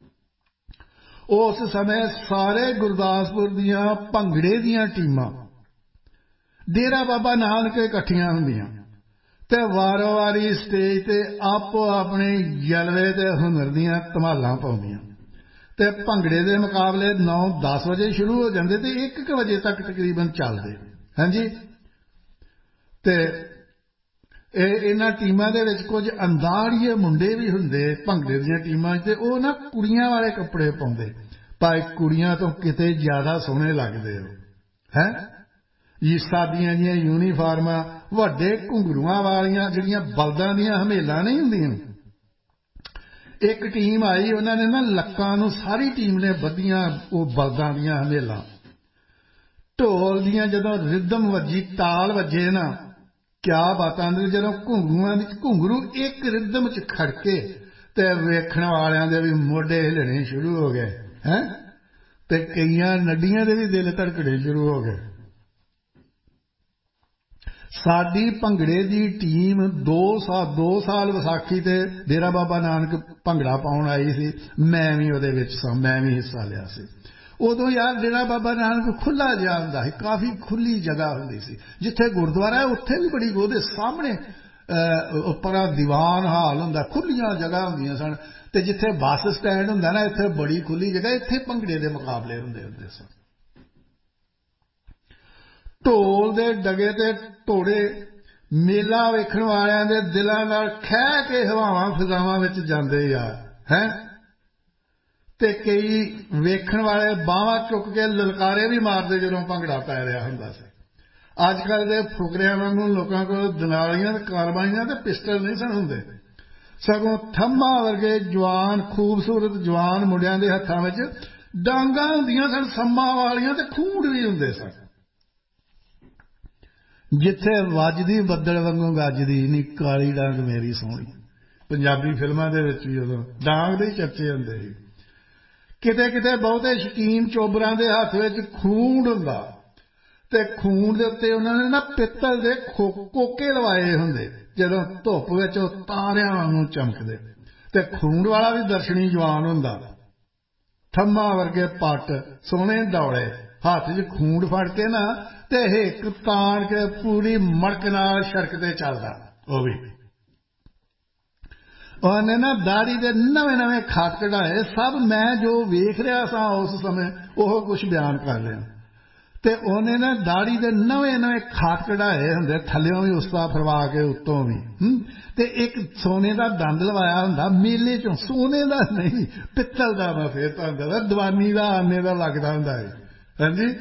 उस समय सारे गुरदासपुर दियां भंगड़े दियां टीमां डेरा बाबा नानक इकट्ठियां हुंदियां ते वारो वारी स्टेज ते आपो अपने जलवे ते हुनर दियां धमालां पाउंदियां ते भंगड़े दे मुकाबले नौ दस बजे शुरू हो जांदे ते एक एक बजे तक तकरीबन चलदे। हां जी, ते इन्हां टीमां दे विच कुछ अंदाड़िए मुंडे भी हुंदे भंगड़े दियां टीमां ते ओह ना कुड़ियां वाले कपड़े पाउंदे, पर कुड़ियां तो किते ज्यादा सोहणे लगदे हो है। सादियां जिहियां यूनीफार्मां, वड्डे घुंघरूआं वालियां जिहड़ियां बलदां दियां हमेलां नहीं हुंदियां। एक टीम आई, उन्हां ने ना लक्कां नूं सारी टीम ने बद्धियां ओह बलदां दियां हमेलां। ढोल दियां जदों रिदम वजी, ताल वजे ना, क्या बात आंदी। जदों घुंघरूआं दी घुंघरू एक रिदम च खड़के ते वेखण वालियां दे भी मोढे हिलणे शुरू हो गए हैं, ते कईयां नड्डियां दे भी दिल धड़कणे शुरू हो गए। साडी भंगड़े दी टीम दो साल दो साल विसाखी ते डेरा बाबा नानक भंगड़ा पाउण आई सी। मैं भी उहदे विच सां, मैं भी हिस्सा लिया सी। उदों यार डेरा बाबा नानक खुला जिहा हुंदा सी, काफ़ी खुली जगह हुंदी सी। जिथे गुरुद्वारा है उत्थे भी बड़ी ओहदे सामने उपरा दीवान हाल हुंदा, खुलियां जगह हुंदियां सन। ते जिथे बस स्टैंड हुंदा ना, इत्थे बड़ी खुली जगह, इत्थे भंगड़े दे मुकाबले हुंदे हुंदे सन। ढोल दे डगे ते ढोड़े मेला वेखण वालियां दे दिलां नाल खह के हवावां फिजावां विच जांदे यार हैं। ते कई वेखण वाले बावां चुक के ललकारे भी मारदे जदों भंगड़ा पै रिहा हुंदा सी। अजकल दे फुकरियां वांगू लोकां कोल दनालियां ते कारबाइयां ते पिस्टल नहीं सन हुंदे, सगों थम्मा वर्गे जवान खूबसूरत जवान मुंडियां दे हत्थां विच डांगां हुंदियां सन, सम्मा वालियां ते खूंड भी हुंदे सन। जिथे वजदी बद्दल वांगू गजदी नी काली डांग मेरी सोहणी, पंजाबी फिल्मां दे विच भी उदों डांग दे चर्चे हुंदे सी। किते किते बहुते शकीन चोबरां दे हत्थ विच खूंड हुंदा ते खूंड दे उत्ते उन्हां ने ना पित्तल दे कोके लवाए हुंदे, जदों धुप्प विच ओह तारियां वांगू चमकदे। ते खूंड वाला भी दर्शनी जवान हुंदा, थम्मा वर्गे पट, सोहणे दौड़े, हाथ च खूंड फड़ के ना ते हिक ताण के पूरी मड़क नाल सड़क ते चलदा। ओह भी उन्हें ना दाड़ी दे नवे नवे खत कढ़ाए। सब मैं जो वेख रहा सा उस समय ओह कुछ बयान कर रहा। ते उन्हें ना दाड़ी दे नवे नवे खत कढ़ाए हुंदे, थल्लियों भी उसका फरवा के उत्तों भी। ते एक सोने का दंद लवाया हुंदा मेले चों, सोने का नहीं पित्तल का। मैं फिर तुहानूं दस्सां दवानी का आने का लगदा हुंदा है। हां जी,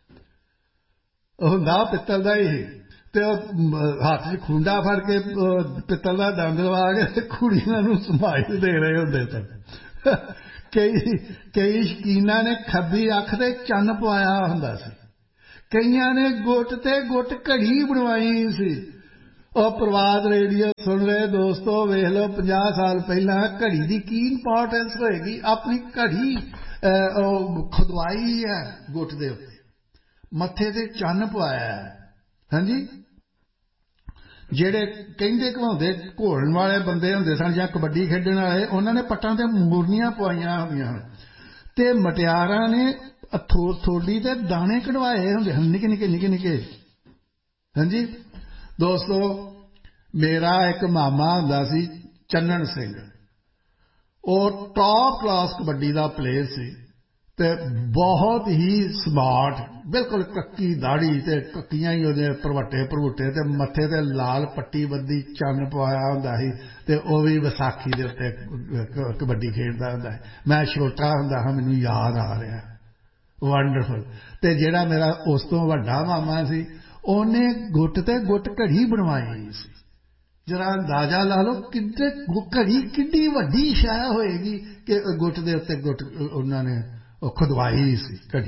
हुंदा पित्तल का ही ते हाथ च खूंडा फड़ के पित्तल का दंद लवा के कुड़ियां नूं समाइल दे रहे हुंदे सन। कई कई शकीनां ने खब्बी अख ते चन्न पवाया हुंदा सी, कईयां ने गुट ते गुट घड़ी बनवाई सी। और प्रवाद रेडियो सुन रहे दोस्तों, वेख लो पचास साल पहला घड़ी की की इंपॉर्टेंस होएगी। अपनी घड़ी खुदवाई है गुट दे उत्ते, मत्थे ते चन्न पवाया है। हां जी, ਜਿਹੜੇ ਕਹਿੰਦੇ ਘਵਾਉਂਦੇ ਘੋਲਣ ਵਾਲੇ ਬੰਦੇ ਹੁੰਦੇ ਸਨ ਜਾਂ ਕਬੱਡੀ ਖੇਡਣ ਵਾਲੇ, ਉਹਨਾਂ ਨੇ ਪੱਟਾਂ ਤੇ ਮੂਰਨੀਆਂ ਪਵਾਈਆਂ ਹੁੰਦੀਆਂ ਹਨ ਤੇ ਮਟਿਆਰਾਂ ਨੇ ਥੋ ਥੋੜੀ ਤੇ ਦਾਣੇ ਕਢਵਾਏ ਹੁੰਦੇ ਹਨ, ਨਿੱਕੇ ਨਿੱਕੇ ਨਿੱਕੇ ਨਿੱਕੇ। ਹਾਂਜੀ ਦੋਸਤੋ, ਮੇਰਾ ਇੱਕ ਮਾਮਾ ਹੁੰਦਾ ਸੀ ਚੰਨਣ ਸਿੰਘ, ਉਹ ਟੌਪ ਕਲਾਸ ਕਬੱਡੀ ਦਾ ਪਲੇਅਰ ਸੀ ਤੇ ਬਹੁਤ ਹੀ ਸਮਾਰਟ, ਬਿਲਕੁਲ ਕੱਕੀ ਦਾੜੀ ਤੇ ਕੱਕੀਆਂ ਹੀ ਉਹਦੇ ਭਰਵੱਟੇ ਭਰਵੁੱਟੇ ਤੇ ਮੱਥੇ ਤੇ ਲਾਲ ਪੱਟੀ ਬੱਦੀ ਚੰਨ ਪਵਾਇਆ ਹੁੰਦਾ ਸੀ ਤੇ ਉਹ ਵੀ ਵਿਸਾਖੀ ਦੇ ਉੱਤੇ ਕਬੱਡੀ ਖੇਡਦਾ ਹੁੰਦਾ ਹੈ। ਮੈਂ ਛੋਟਾ ਹੁੰਦਾ ਹਾਂ, ਮੈਨੂੰ ਯਾਦ ਆ ਰਿਹਾ, ਵੰਡਰਫੁਲ। ਤੇ ਜਿਹੜਾ ਮੇਰਾ ਉਸ ਤੋਂ ਵੱਡਾ ਮਾਮਾ ਸੀ, ਉਹਨੇ ਗੁੱਟ ਤੇ ਗੁੱਟ ਘੜੀ ਬਣਵਾਈ ਸੀ। ਜਰਾ ਅੰਦਾਜ਼ਾ ਲਾ ਲਓ ਕਿੱਡੇ ਘੜੀ ਕਿੱਡੀ ਵੱਡੀ ਸ਼ੈ ਹੋਏਗੀ ਕਿ ਗੁੱਟ ਦੇ ਉੱਤੇ ਗੁੱਟ ਉਹਨਾਂ ਨੇ ਉਹ ਖੁਦਵਾਈ ਸੀ ਘੜੀ।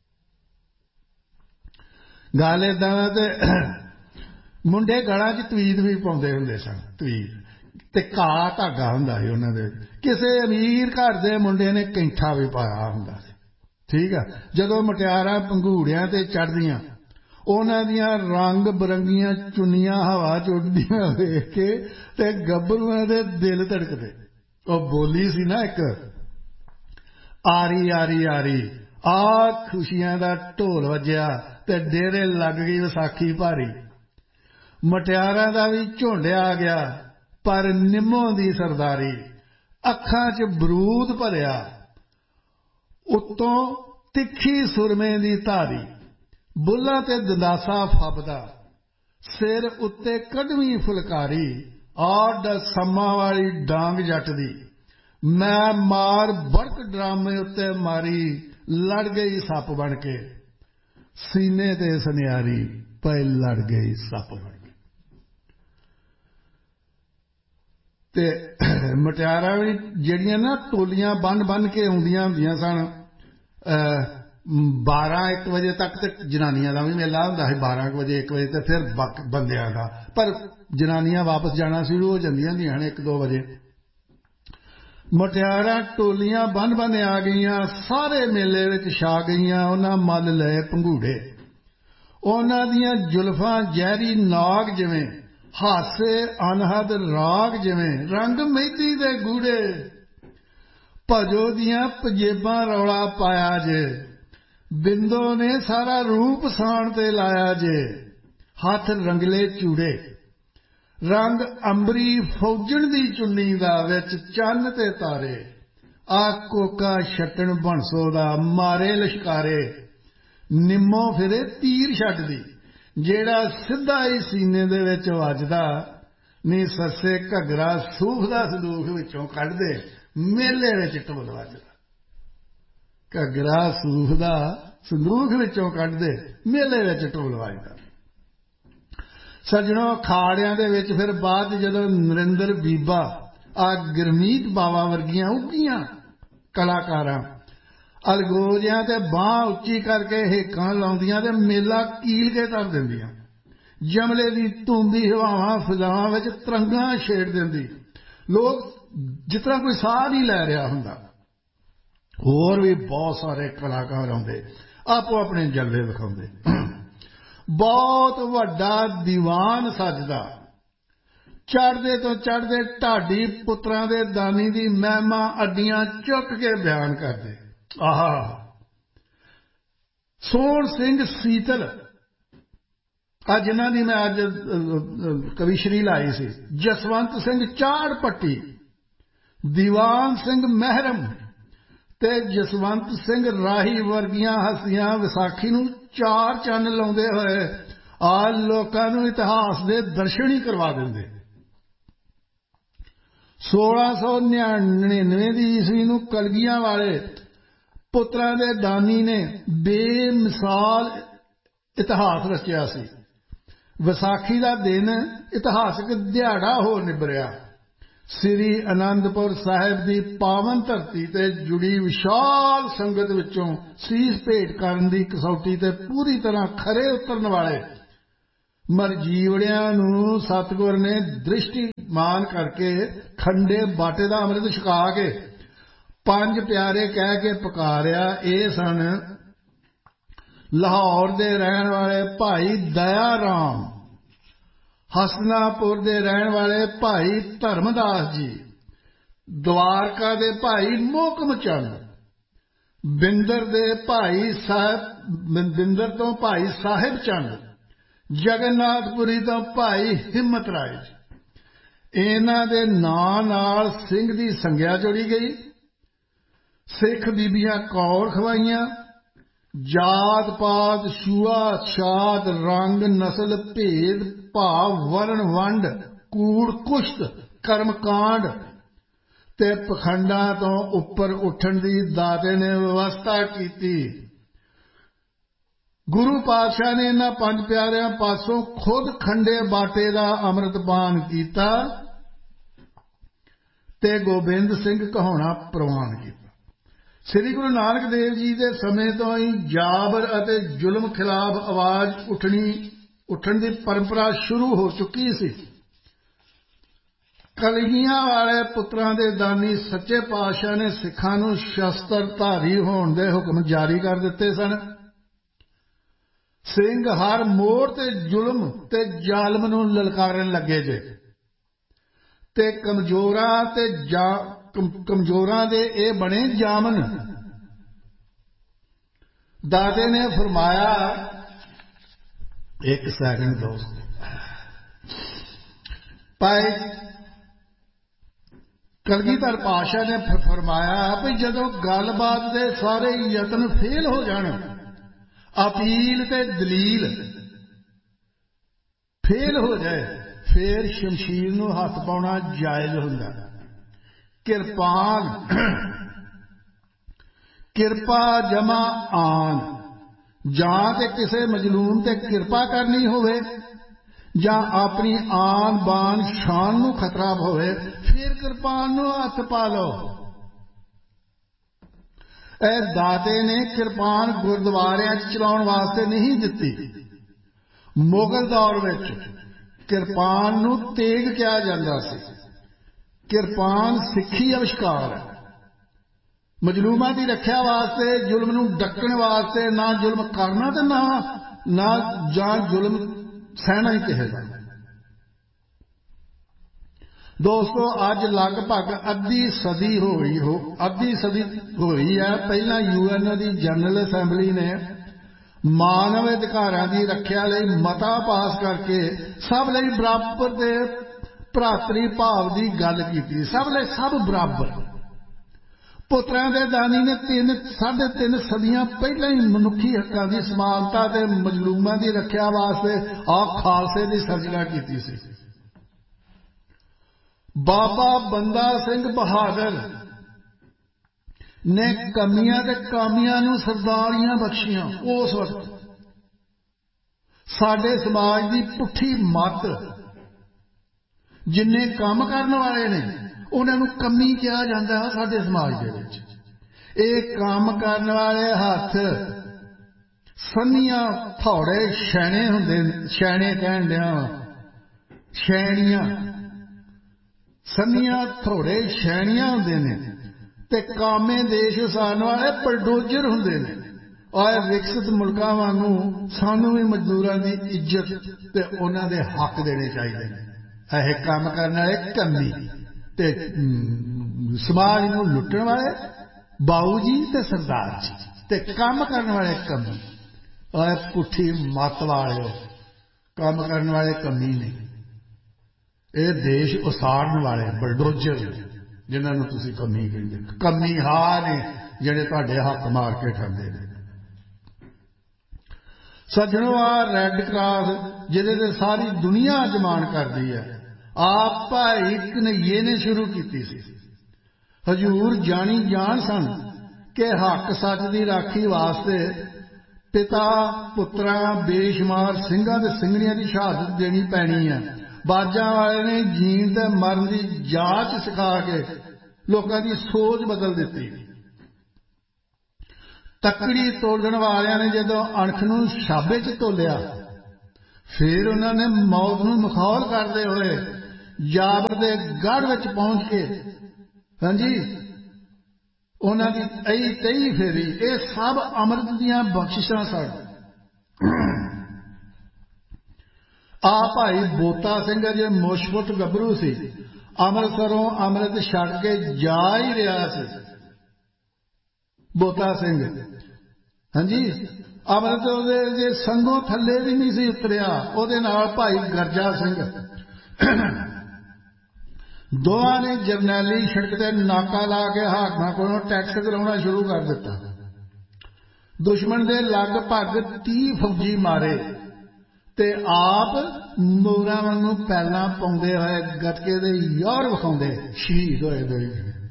ਗੱਲ ਏਦਾਂ ਤੇ ਮੁੰਡੇ ਗਲਾਂ 'ਚ ਤਵੀਤ ਵੀ ਪਾਉਂਦੇ ਹੁੰਦੇ ਸਨ, ਤਵੀਤ ਤੇ ਘਾਹ ਧਾਗਾ ਹੁੰਦਾ ਸੀ ਉਹਨਾਂ ਦੇ। ਕਿਸੇ ਅਮੀਰ ਘਰ ਦੇ ਮੁੰਡੇ ਨੇ ਕੈਂਠਾ ਵੀ ਪਾਇਆ ਹੁੰਦਾ ਸੀ, ਠੀਕ ਆ। ਜਦੋਂ ਮੁਟਿਆਰਾਂ ਪੰਘੂੜਿਆਂ ਤੇ ਚੜ੍ਹਦੀਆਂ, ਉਹਨਾਂ ਦੀਆਂ ਰੰਗ ਬਰੰਗੀਆਂ ਚੁੰਨੀਆਂ ਹਵਾ 'ਚ ਉੱਡਦੀਆਂ ਵੇਖ ਕੇ ਤੇ ਗੱਭਰੂਆਂ ਦੇ ਦਿਲ ਧੜਕਦੇ। ਉਹ ਬੋਲੀ ਸੀ ਨਾ ਇੱਕ, ਆਰੀ ਆਰੀ ਆਰੀ, ਆ ਖੁਸ਼ੀਆਂ ਦਾ ਢੋਲ ਵੱਜਿਆ ਤੇ ਡੇਰੇ ਲੱਗ ਗਈ ਵਿਸਾਖੀ ਭਾਰੀ। ਮਟਿਆਰਾਂ ਦਾ ਵੀ ਝੁੰਡ ਆ ਗਿਆ ਪਰ ਨਿੰਮੋਂ ਦੀ ਸਰਦਾਰੀ, ਅੱਖਾਂ 'ਚ ਬਰੂਦ ਭਰਿਆ ਉੱਤੋਂ ਤਿੱਖੀ ਸੁਰਮੇ ਦੀ ਧਾਰੀ, ਬੁੱਲਾਂ ਤੇ ਦੰਦਾਸਾ ਫੱਬਦਾ, ਸਿਰ ਉੱਤੇ ਕਢਵੀਂ ਫੁਲਕਾਰੀ, ਆਡ ਸੰਮਾਂ ਵਾਲੀ ਡਾਂਗ ਜੱਟ ਦੀ, ਮੈਂ ਮਾਰ ਬੜਕ ਡਰਾਮੇ ਉੱਤੇ ਮਾਰੀ, ਲੜ ਗਈ ਸੱਪ ਬਣ ਕੇ, ਸੀਨੇ ਤੇ ਸੁਨਿਆਰੀ ਪਏ ਲੜ ਗਈ ਸੱਪ ਬਣ ਕੇ। ਤੇ ਮਟਿਆਰਾਂ ਵੀ ਜਿਹੜੀਆਂ ਨਾ ਟੋਲੀਆਂ ਬੰਨ ਬੰਨ ਕੇ ਆਉਂਦੀਆਂ ਹੁੰਦੀਆਂ ਸਨ, ਬਾਰਾਂ ਇੱਕ ਵਜੇ ਤੱਕ ਤੇ ਜਨਾਨੀਆਂ ਦਾ ਵੀ ਮੇਲਾ ਹੁੰਦਾ ਸੀ, ਬਾਰਾਂ ਕੁ ਵਜੇ ਇੱਕ ਵਜੇ ਤੇ ਫਿਰ ਬੰਦਿਆਂ ਦਾ, ਪਰ ਜਨਾਨੀਆਂ ਵਾਪਸ ਜਾਣਾ ਸ਼ੁਰੂ ਹੋ ਜਾਂਦੀਆਂ ਹੁੰਦੀਆਂ ਇੱਕ ਦੋ ਵਜੇ। ਮਟਿਆਰਾਂ ਟੋਲੀਆਂ ਬੰਨ ਬੰਨ ਆ ਗਈਆਂ, ਸਾਰੇ ਮੇਲੇ ਵਿੱਚ ਛਾ ਗਈਆਂ, ਉਹਨਾਂ ਮੱਲ ਲਏ ਪੰਘੂੜੇ। ਉਹਨਾਂ ਦੀਆਂ ਜ਼ੁਲਫਾਂ ਜ਼ਹਿਰੀ ਨਾਗ ਜਿਵੇਂ, ਹਾਸੇ ਅਨਹਦ ਰਾਗ ਜਿਵੇਂ, ਰੰਗ ਮਹਿੰਦੀ ਦੇ ਗੂੜੇ, ਭਜੋ ਦੀਆਂ ਪਜੇਬਾਂ ਰੌਲਾ ਪਾਇਆ ਜੇ, ਬਿੰਦੋ ਨੇ ਸਾਰਾ ਰੂਪ ਸਾਣ ਤੇ ਲਾਇਆ ਜੇ, ਹੱਥ ਰੰਗਲੇ ਚੂੜੇ, ਰੰਗ ਅੰਬਰੀ ਫੌਜਣ ਦੀ ਚੁੰਨੀ ਦਾ, ਵਿੱਚ ਚੰਨ ਤੇ ਤਾਰੇ, ਆ ਕੋਕਾ ਛੱਟਣ ਬਣਸੋ ਦਾ, ਮਾਰੇ ਲਸ਼ਕਾਰੇ, ਨਿੰਮੋ ਫਿਰੇ ਤੀਰ ਛੱਡਦੀ, ਜਿਹੜਾ ਸਿੱਧਾ ਹੀ ਸੀਨੇ ਦੇ ਵਿੱਚ ਵੱਜਦਾ, ਨੀ ਸੱਸੇ ਘੱਗਰਾ ਸੂਖ ਦਾ ਸੰਦੂਖ ਵਿੱਚੋਂ ਕੱਢਦੇ, ਮੇਲੇ ਵਿੱਚ ਢੋਲ ਵੱਜਦਾ। ਘੱਗਰਾ ਸੂਖ ਦਾ ਸੰਦੂਖ ਵਿੱਚੋਂ ਕੱਢਦੇ, ਮੇਲੇ ਵਿੱਚ ਢੋਲ ਵੱਜਦਾ। ਸੱਜਣੋ, ਅਖਾੜਿਆਂ ਦੇ ਵਿੱਚ ਫਿਰ ਬਾਅਦ ਜਦੋਂ ਨਰਿੰਦਰ ਬੀਬਾ, ਆ ਗੁਰਮੀਤ ਬਾਵਾ ਵਰਗੀਆਂ ਉੱਘੀਆਂ ਕਲਾਕਾਰਾਂ ਅਲਗੋਜਿਆਂ ਤੇ ਬਾਂਹ ਉੱਚੀ ਕਰਕੇ ਹੇਕਾਂ ਲਾਉਂਦੀਆਂ ਤੇ ਮੇਲਾ ਕੀਲ ਕੇ ਧਰ ਦਿੰਦੀਆਂ, ਜਮਲੇ ਦੀ ਧੂੰਦੀ ਹਵਾਵਾਂ ਫਿਜ਼ਾਵਾਂ ਵਿੱਚ ਤਰੰਗਾਂ ਛੇੜ ਦਿੰਦੀ, ਲੋਕ ਜਿਸ ਤਰ੍ਹਾਂ ਕੋਈ ਸਾਹ ਨਹੀਂ ਲੈ ਰਿਹਾ ਹੁੰਦਾ। ਹੋਰ ਵੀ ਬਹੁਤ ਸਾਰੇ ਕਲਾਕਾਰ ਆਉਂਦੇ, ਆਪੋ ਆਪਣੇ ਜਲਵੇ ਵਿਖਾਉਂਦੇ। ਬਹੁਤ ਵੱਡਾ ਦੀਵਾਨ ਸੱਜਦਾ, ਚੜ੍ਹਦੇ ਤੋਂ ਚੜ੍ਹਦੇ ਢਾਡੀ ਪੁੱਤਰਾਂ ਦੇ ਦਾਨੀ ਦੀ ਮਹਿਮਾ ਅੱਡੀਆਂ ਚੁੱਕ ਕੇ ਬਿਆਨ ਕਰਦੇ। ਆਹ ਸੋਹਣ ਸਿੰਘ ਸੀਤਲ, ਆ ਜਿਨ੍ਹਾਂ ਦੀ ਮੈਂ ਅੱਜ ਕਵਿਸ਼ਰੀ ਲਾਈ ਸੀ, ਜਸਵੰਤ ਸਿੰਘ ਚਾੜ ਪੱਟੀ, ਦੀਵਾਨ ਸਿੰਘ ਮਹਿਰਮ ਤੇ ਜਸਵੰਤ ਸਿੰਘ ਰਾਹੀ ਵਰਗੀਆਂ ਹਸਤੀਆਂ ਵਿਸਾਖੀ ਨੂੰ ਚਾਰ ਚੰਨ ਲਾਉਂਦੇ ਹੋਏ ਆ ਲੋਕਾਂ ਨੂੰ ਇਤਿਹਾਸ ਦੇ ਦਰਸ਼ਨ ਹੀ ਕਰਵਾ ਦਿੰਦੇ। ਸੋਲਾਂ ਸੌ ਨੜਿਨਵੇਂ ਦੀ ਈਸਵੀ ਨੂੰ ਕਲਗੀਆਂ ਵਾਲੇ ਪੁੱਤਰਾਂ ਦੇ ਦਾਨੀ ਨੇ ਬੇਮਿਸਾਲ ਇਤਿਹਾਸ ਰਚਿਆ ਸੀ। ਵਿਸਾਖੀ ਦਾ ਦਿਨ ਇਤਿਹਾਸਕ ਦਿਹਾੜਾ ਹੋ ਨਿਬਰਿਆ। ਸ੍ਰੀ ਅਨੰਦਪੁਰ ਸਾਹਿਬ ਦੀ ਪਾਵਨ ਧਰਤੀ ਤੇ ਜੁੜੀ ਵਿਸ਼ਾਲ ਸੰਗਤ ਵਿੱਚੋਂ ਸੀਸ ਭੇਟ ਕਰਨ ਦੀ ਕਸੌਟੀ ਤੇ ਪੂਰੀ ਤਰ੍ਹਾਂ ਖਰੇ ਉਤਰਨ ਵਾਲੇ ਮਰਜੀਵੜਿਆਂ ਨੂੰ ਸਤਿਗੁਰ ਨੇ ਦ੍ਰਿਸ਼ਟੀਮਾਨ ਕਰਕੇ ਖੰਡੇ ਬਾਟੇ ਦਾ ਅੰਮ੍ਰਿਤ ਛਕਾ ਕੇ ਪੰਜ ਪਿਆਰੇ ਕਹਿ ਕੇ ਪੁਕਾਰਿਆ। ਇਹ ਸਨ ਲਾਹੌਰ ਦੇ ਰਹਿਣ ਵਾਲੇ ਭਾਈ ਦਇਆ ਰਾਮ, ਹਸਨਾਪੁਰ ਦੇ ਰਹਿਣ ਵਾਲੇ ਭਾਈ ਧਰਮਦਾਸ ਜੀ, ਦਵਾਰਕਾ ਦੇ ਭਾਈ ਮੋਹਕਮ ਚੰਦ, ਬਿੰਦਰ ਦੇ ਭਾਈ ਸਾਹਿਬ ਬਿੰਦਰ ਤੋਂ ਭਾਈ ਸਾਹਿਬ ਚੰਦ, ਜਗਨਨਾਥਪੁਰੀ ਤੋਂ ਭਾਈ ਹਿੰਮਤ ਰਾਏ ਜੀ। ਇਹਨਾਂ ਦੇ ਨਾਂ ਨਾਲ ਸਿੰਘ ਦੀ ਸੰਗਿਆ ਜੋੜੀ ਗਈ। ਸਿੱਖ ਬੀਬੀਆਂ ਕੌਰ ਖਵਾਈਆਂ। ਜਾਤ ਪਾਤ, ਛੂਆ ਛਾਤ, ਰੰਗ ਨਸਲ, ਭੇਦ ਭਾਵ, ਵਰਣ ਵੰਡ, ਕੂੜ ਕੁਸ਼ਤ, ਕਰਮਕਾਂਡ ਤੇ ਪਖੰਡਾਂ ਤੋਂ ਉੱਪਰ ਉੱਠਣ ਦੀ ਦਾਤੇ ਨੇ ਵਿਵਸਥਾ ਕੀਤੀ। ਗੁਰੂ ਪਾਤਸ਼ਾਹ ਨੇ ਇਹਨਾਂ ਪੰਜ ਪਿਆਰਿਆਂ ਪਾਸੋਂ ਖੁਦ ਖੰਡੇ ਬਾਟੇ ਦਾ ਅੰਮ੍ਰਿਤਪਾਨ ਕੀਤਾ ਤੇ ਗੋਬਿੰਦ ਸਿੰਘ ਕਹਾਉਣਾ ਪ੍ਰਵਾਨ ਕੀਤਾ। ਸ੍ਰੀ ਗੁਰੂ ਨਾਨਕ ਦੇਵ ਜੀ ਦੇ ਸਮੇਂ ਤੋਂ ਹੀ ਜਾਬਰ ਅਤੇ ਜ਼ੁਲਮ ਖਿਲਾਫ ਆਵਾਜ਼ ਉੱਠਣੀ ਉੱਠਣ ਦੀ ਪਰੰਪਰਾ ਸ਼ੁਰੂ ਹੋ ਚੁੱਕੀ ਸੀ। ਕਲਗੀਆਂ ਵਾਲੇ ਪੁੱਤਰਾਂ ਦੇ ਦਾਨੀ ਸੱਚੇ ਪਾਤਸ਼ਾਹ ਨੇ ਸਿੱਖਾਂ ਨੂੰ ਸ਼ਸਤਰਧਾਰੀ ਹੋਣ ਦੇ ਹੁਕਮ ਜਾਰੀ ਕਰ ਦਿੱਤੇ ਸਨ। ਸਿੰਘ ਹਰ ਮੋੜ ਤੇ ਜ਼ੁਲਮ ਤੇ ਜ਼ਾਲਮ ਨੂੰ ਲਲਕਾਰਨ ਲੱਗੇ ਜੇ ਤੇ ਕਮਜ਼ੋਰਾਂ ਤੇ ਕਮਜ਼ੋਰਾਂ ਦੇ ਇਹ ਬਣੇ ਜਾਮਨ। ਦਾਦੇ ਨੇ ਫਰਮਾਇਆ, ਇੱਕ ਸੈਕਿੰਡ ਦੋਸਤ, ਭਾਈ ਕਲਗੀਧਰ ਪਾਤਸ਼ਾਹ ਨੇ ਫਰਮਾਇਆ ਵੀ ਜਦੋਂ ਗੱਲਬਾਤ ਦੇ ਸਾਰੇ ਯਤਨ ਫੇਲ ਹੋ ਜਾਣ, ਅਪੀਲ ਤੇ ਦਲੀਲ ਫੇਲ ਹੋ ਜਾਏ, ਫੇਰ ਸ਼ਮਸ਼ੀਰ ਨੂੰ ਹੱਥ ਪਾਉਣਾ ਜਾਇਜ਼ ਹੁੰਦਾ। ਕਿਰਪਾਨ ਕਿਰਪਾ ਜਮਾ ਆਨ, ਜਾਂ ਤੇ ਕਿਸੇ ਮਜਲੂਮ ਤੇ ਕਿਰਪਾ ਕਰਨੀ ਹੋਵੇ ਜਾਂ ਆਪਣੀ ਆਨ ਬਾਨ ਸ਼ਾਨ ਨੂੰ ਖਤਰਾ ਹੋਵੇ, ਫਿਰ ਕਿਰਪਾਨ ਨੂੰ ਹੱਥ ਪਾ ਲਓ। ਇਹ ਦਾਤੇ ਨੇ ਕਿਰਪਾਨ ਗੁਰਦੁਆਰਿਆਂ 'ਚ ਚਲਾਉਣ ਵਾਸਤੇ ਨਹੀਂ ਦਿੱਤੀ। ਮੁਗਲ ਦੌਰ ਵਿੱਚ ਕਿਰਪਾਨ ਨੂੰ ਤੇਗ ਕਿਹਾ ਜਾਂਦਾ ਸੀ। ਕਿਰਪਾਨ ਸਿੱਖੀ ਅਵਿਸ਼ਕਾਰ ਹੈ। ਮਜਲੂਮਾਂ ਦੀ ਰੱਖਿਆ ਵਾਸਤੇ, ਜ਼ੁਲਮ ਨੂੰ ਡੱਕਣ ਵਾਸਤੇ, ਨਾ ਜ਼ੁਲਮ ਕਰਨਾ ਤੇ ਨਾ ਨਾ ਜਾਂ ਜ਼ੁਲਮ ਸਹਿਣਾ ਹੀ ਕਿਸੇ ਦਾ। ਦੋਸਤੋ, ਅੱਜ ਲਗਭਗ ਅੱਧੀ ਸਦੀ ਹੋਈ ਹੋ ਅੱਧੀ ਸਦੀ ਹੋਈ ਹੈ ਪਹਿਲਾਂ ਯੂ ਐਨ ਓ ਦੀ ਜਨਰਲ ਅਸੈਂਬਲੀ ਨੇ ਮਾਨਵ ਅਧਿਕਾਰਾਂ ਦੀ ਰੱਖਿਆ ਲਈ ਮਤਾ ਪਾਸ ਕਰਕੇ ਸਭ ਲਈ ਬਰਾਬਰ ਦੇ ਭਰਾਤਰੀ ਭਾਵ ਦੀ ਗੱਲ ਕੀਤੀ। ਸਭ ਲਈ ਸਭ ਬਰਾਬਰ। ਪੁੱਤਰਾਂ ਦੇ ਦਾਨੀ ਨੇ ਤਿੰਨ ਸਾਢੇ ਤਿੰਨ ਸਦੀਆਂ ਪਹਿਲਾਂ ਹੀ ਮਨੁੱਖੀ ਹੱਕਾਂ ਦੀ ਸਮਾਨਤਾ ਤੇ ਮਜਲੂਮਾਂ ਦੀ ਰੱਖਿਆ ਵਾਸਤੇ ਆਪ ਖਾਲਸੇ ਦੀ ਸਿਰਜਣਾ ਕੀਤੀ ਸੀ। ਬਾਬਾ ਬੰਦਾ ਸਿੰਘ ਬਹਾਦਰ ਨੇ ਕਮੀਆਂ ਤੇ ਕਾਮੀਆਂ ਨੂੰ ਸਰਦਾਰੀਆਂ ਬਖਸ਼ੀਆਂ। ਉਸ ਵਕਤ ਸਾਡੇ ਸਮਾਜ ਦੀ ਪੁੱਠੀ ਮੱਤ, ਜਿੰਨੇ ਕੰਮ ਕਰਨ ਵਾਲੇ ਨੇ ਉਹਨਾਂ ਨੂੰ ਕਮੀ ਕਿਹਾ ਜਾਂਦਾ ਹੈ ਸਾਡੇ ਸਮਾਜ ਦੇ ਵਿੱਚ। ਇਹ ਕੰਮ ਕਰਨ ਵਾਲੇ ਹੱਥ ਸੰਨੀਆਂ ਥੋੜੇ ਛੈਣੇ ਹੁੰਦੇ, ਛੈਣੇ ਕਹਿਣ ਡਿਆ ਛੈਣੀਆਂ, ਸੰਨੀਆਂ ਥੋੜੇ ਛੈਣੀਆਂ ਹੁੰਦੇ ਨੇ ਤੇ ਕਾਮੇ ਦੇਸ਼ ਵਸਾਉਣ ਵਾਲੇ ਬਲਡੋਜ਼ਰ ਹੁੰਦੇ ਨੇ। ਔਰ ਵਿਕਸਿਤ ਮੁਲਕਾਂ ਵਾਂਗੂ ਸਾਨੂੰ ਵੀ ਮਜ਼ਦੂਰਾਂ ਦੀ ਇੱਜ਼ਤ ਤੇ ਉਹਨਾਂ ਦੇ ਹੱਕ ਦੇਣੇ ਚਾਹੀਦੇ ਨੇ। ਇਹ ਕੰਮ ਕਰਨ ਵਾਲੇ ਕਮੀ ਤੇ ਸਮਾਜ ਨੂੰ ਲੁੱਟਣ ਵਾਲੇ ਬਾਊ ਜੀ ਤੇ ਸਰਦਾਰ ਜੀ, ਤੇ ਕੰਮ ਕਰਨ ਵਾਲੇ ਕਮੀ। ਔਰ ਪੁੱਠੀ ਮੱਤ ਵਾਲਿਓ, ਕੰਮ ਕਰਨ ਵਾਲੇ ਕਮੀ ਨਹੀਂ, ਇਹ ਦੇਸ਼ ਉਸਾੜਨ ਵਾਲੇ ਬਲਡੋਜ਼ਰ ਨੇ ਜਿਨ੍ਹਾਂ ਨੂੰ ਤੁਸੀਂ ਕਮੀ ਕਹਿੰਦੇ। ਕਮੀ ਹਾਂ ਨੇ ਜਿਹੜੇ ਤੁਹਾਡੇ ਹੱਕ ਮਾਰ ਕੇ ਖਾਂਦੇ ਨੇ। ਸੱਜਣੋ, ਆ ਰੈੱਡ ਕਰਾਸ ਜਿਹਦੇ ਤੇ ਸਾਰੀ ਦੁਨੀਆ ਅਜਮਾਨ ਕਰਦੀ ਹੈ, ਆਪ ਭਾਈ ਕਨਈਏ ਨੇ ਸ਼ੁਰੂ ਕੀਤੀ ਸੀ। ਹਜ਼ੂਰ ਜਾਣੀ ਜਾਣ ਸਨ ਕਿ ਹੱਕ ਸੱਚ ਦੀ ਰਾਖੀ ਵਾਸਤੇ ਪਿਤਾ ਪੁੱਤਰਾਂ ਬੇਸ਼ੁਮਾਰ ਸਿੰਘਾਂ ਤੇ ਸਿੰਘਣੀਆਂ ਦੀ ਸ਼ਹਾਦਤ ਦੇਣੀ ਪੈਣੀ ਹੈ। ਬਾਜਾਂ ਵਾਲੇ ਨੇ ਜੀਣ ਤੇ ਮਰਨ ਦੀ ਜਾਚ ਸਿਖਾ ਕੇ ਲੋਕਾਂ ਦੀ ਸੋਚ ਬਦਲ ਦਿੱਤੀ। ਤੱਕੜੀ ਤੋੜਨ ਵਾਲਿਆਂ ਨੇ ਜਦੋਂ ਅਣਖ ਨੂੰ ਛਾਬੇ 'ਚ ਤੋਲਿਆ, ਫਿਰ ਉਹਨਾਂ ਨੇ ਮੌਤ ਨੂੰ ਮਖੌਲ ਕਰਦੇ ਹੋਏ ਜਾਬਰ ਦੇ ਗੜ੍ਹ ਵਿੱਚ ਪਹੁੰਚ ਕੇ ਹਾਂਜੀ ਉਹਨਾਂ ਦੀ ਅਈ ਤਈ ਫੇਰੀ। ਇਹ ਸਭ ਅੰਮ੍ਰਿਤ ਦੀਆਂ ਬਖਸ਼ਿਸ਼ਾਂ ਸਨ। आ भाई बोता सिंह जे मुशफुट गभरू सी, अमृतसरों अमृत छड़ के जा ही रहा सी। बोता सिंह हाँ जी, अमृत जे संगों थले भी नहीं सी उतरिया। उहदे नाल भाई गरजा सिंह दोवां ने जरनैली सड़क ते नाका ला के हाकमां कोलों टैक्स कराउणा शुरू कर दिता। दुश्मन दे लगभग तीह फौजी मारे ते आप मोरां वांगू पैलां पाउंदे होए गटके दे योर विखाउंदे शहीद होए गए।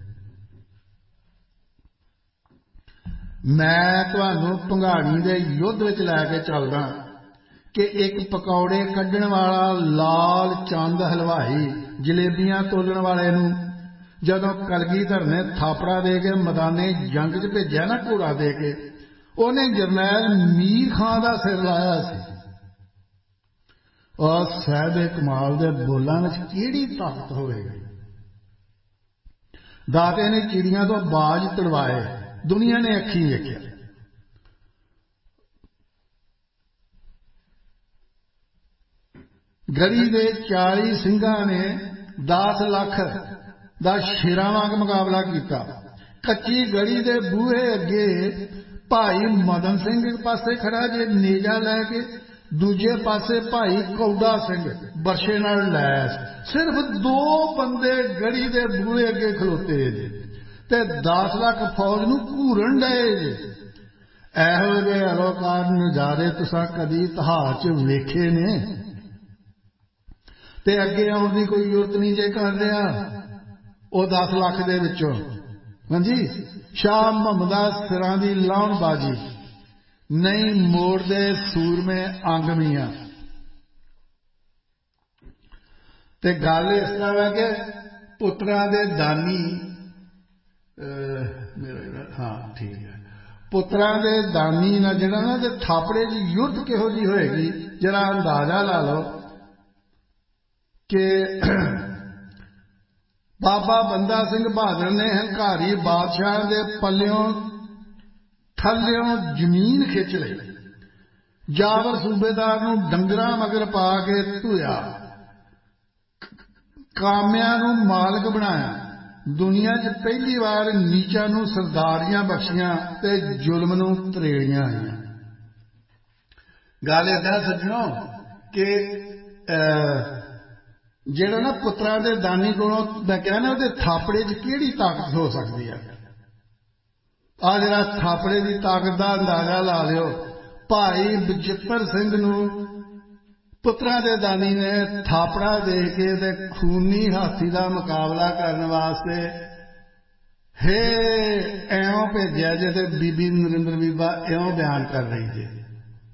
मैं तुहानूं भंगाणी दे युद्ध विच लै के चलदा कि एक पकौड़े कड्ढण वाला लाल चंद हलवाई जलेबियां तोलण वाले नूं जदों कलगीधर ने थापड़ा दे के मैदाने जंग च भेजिया ना, घोड़ा दे के, उहने जरनैल मीर खां दा सिर लाया सी। और साहिब कमाल दे बोलां विच किहड़ी ताकत होवेगी। दाते ने चिड़ियां तो बाज तड़वाए, दुनिया ने अखीं वेखिया। गढ़ी दे चाली सिंघां ने दस लख दा शेरां वांग मुकाबला किया। कच्ची गढ़ी दे बूहे अगे भाई मदन सिंह एक पासे खड़ा जे नेजा लैके, दूजे पासे भाई कौड़ा सिंह बरछे नाल लैस। सिर्फ दो बंदे गढ़ी दे बूहे अगे खलोते जे ते दस लाख फौज नूं घूरन डए जे। एहो जे अलोकार नज़ारे तुसां कदी इतिहास च वेखे ने? ते अगे आउण दी कोई जरूरत नहीं जे कर रहा वो दस लाख दे विचों। हाँ जी, शाह मुहम्मदा सिरां दी लाउण बाजी नहीं मोड़दे सूरमे अंग मियां। ते गल इस तरह है कि पुत्रां दे दानी मेरा हाँ ठीक है, पुत्रां दे दानी ना जिहड़ा ना ते थापड़े दी युद्ध किहो जी होएगी, जरा अंदाजा ला लो कि बाबा बंदा सिंह बहादुर ने हंकारी बादशाह दे पल्लियों थल्लियों जमीन खिंच लई, जावर सूबेदार नूं डंगरां मगर पा के धोया, कामियां नूं मालक बनाया, दुनिया च पहली बार नीचां नूं सरदारियां बख्शियां ते जुल्म नूं तरेड़ियां आईयां। गल इदां सज्जणों कि ਜਿਹੜਾ ना पुत्रां दे दानी कोलों मैं कहा ना उहदे थापड़े च किहड़ी ताकत हो सकती है। आ जरा थापड़े की ताकत का अंदाजा ला लियो। भाई बचित्र सिंह नूं पुत्रां दे दानी ने थापड़ा दे के ते खूनी हाथी का मुकाबला करने वास्ते हे एवं भेजिया जे ते बीबी नरेंद्र बीबा एवं बयान कर रही है।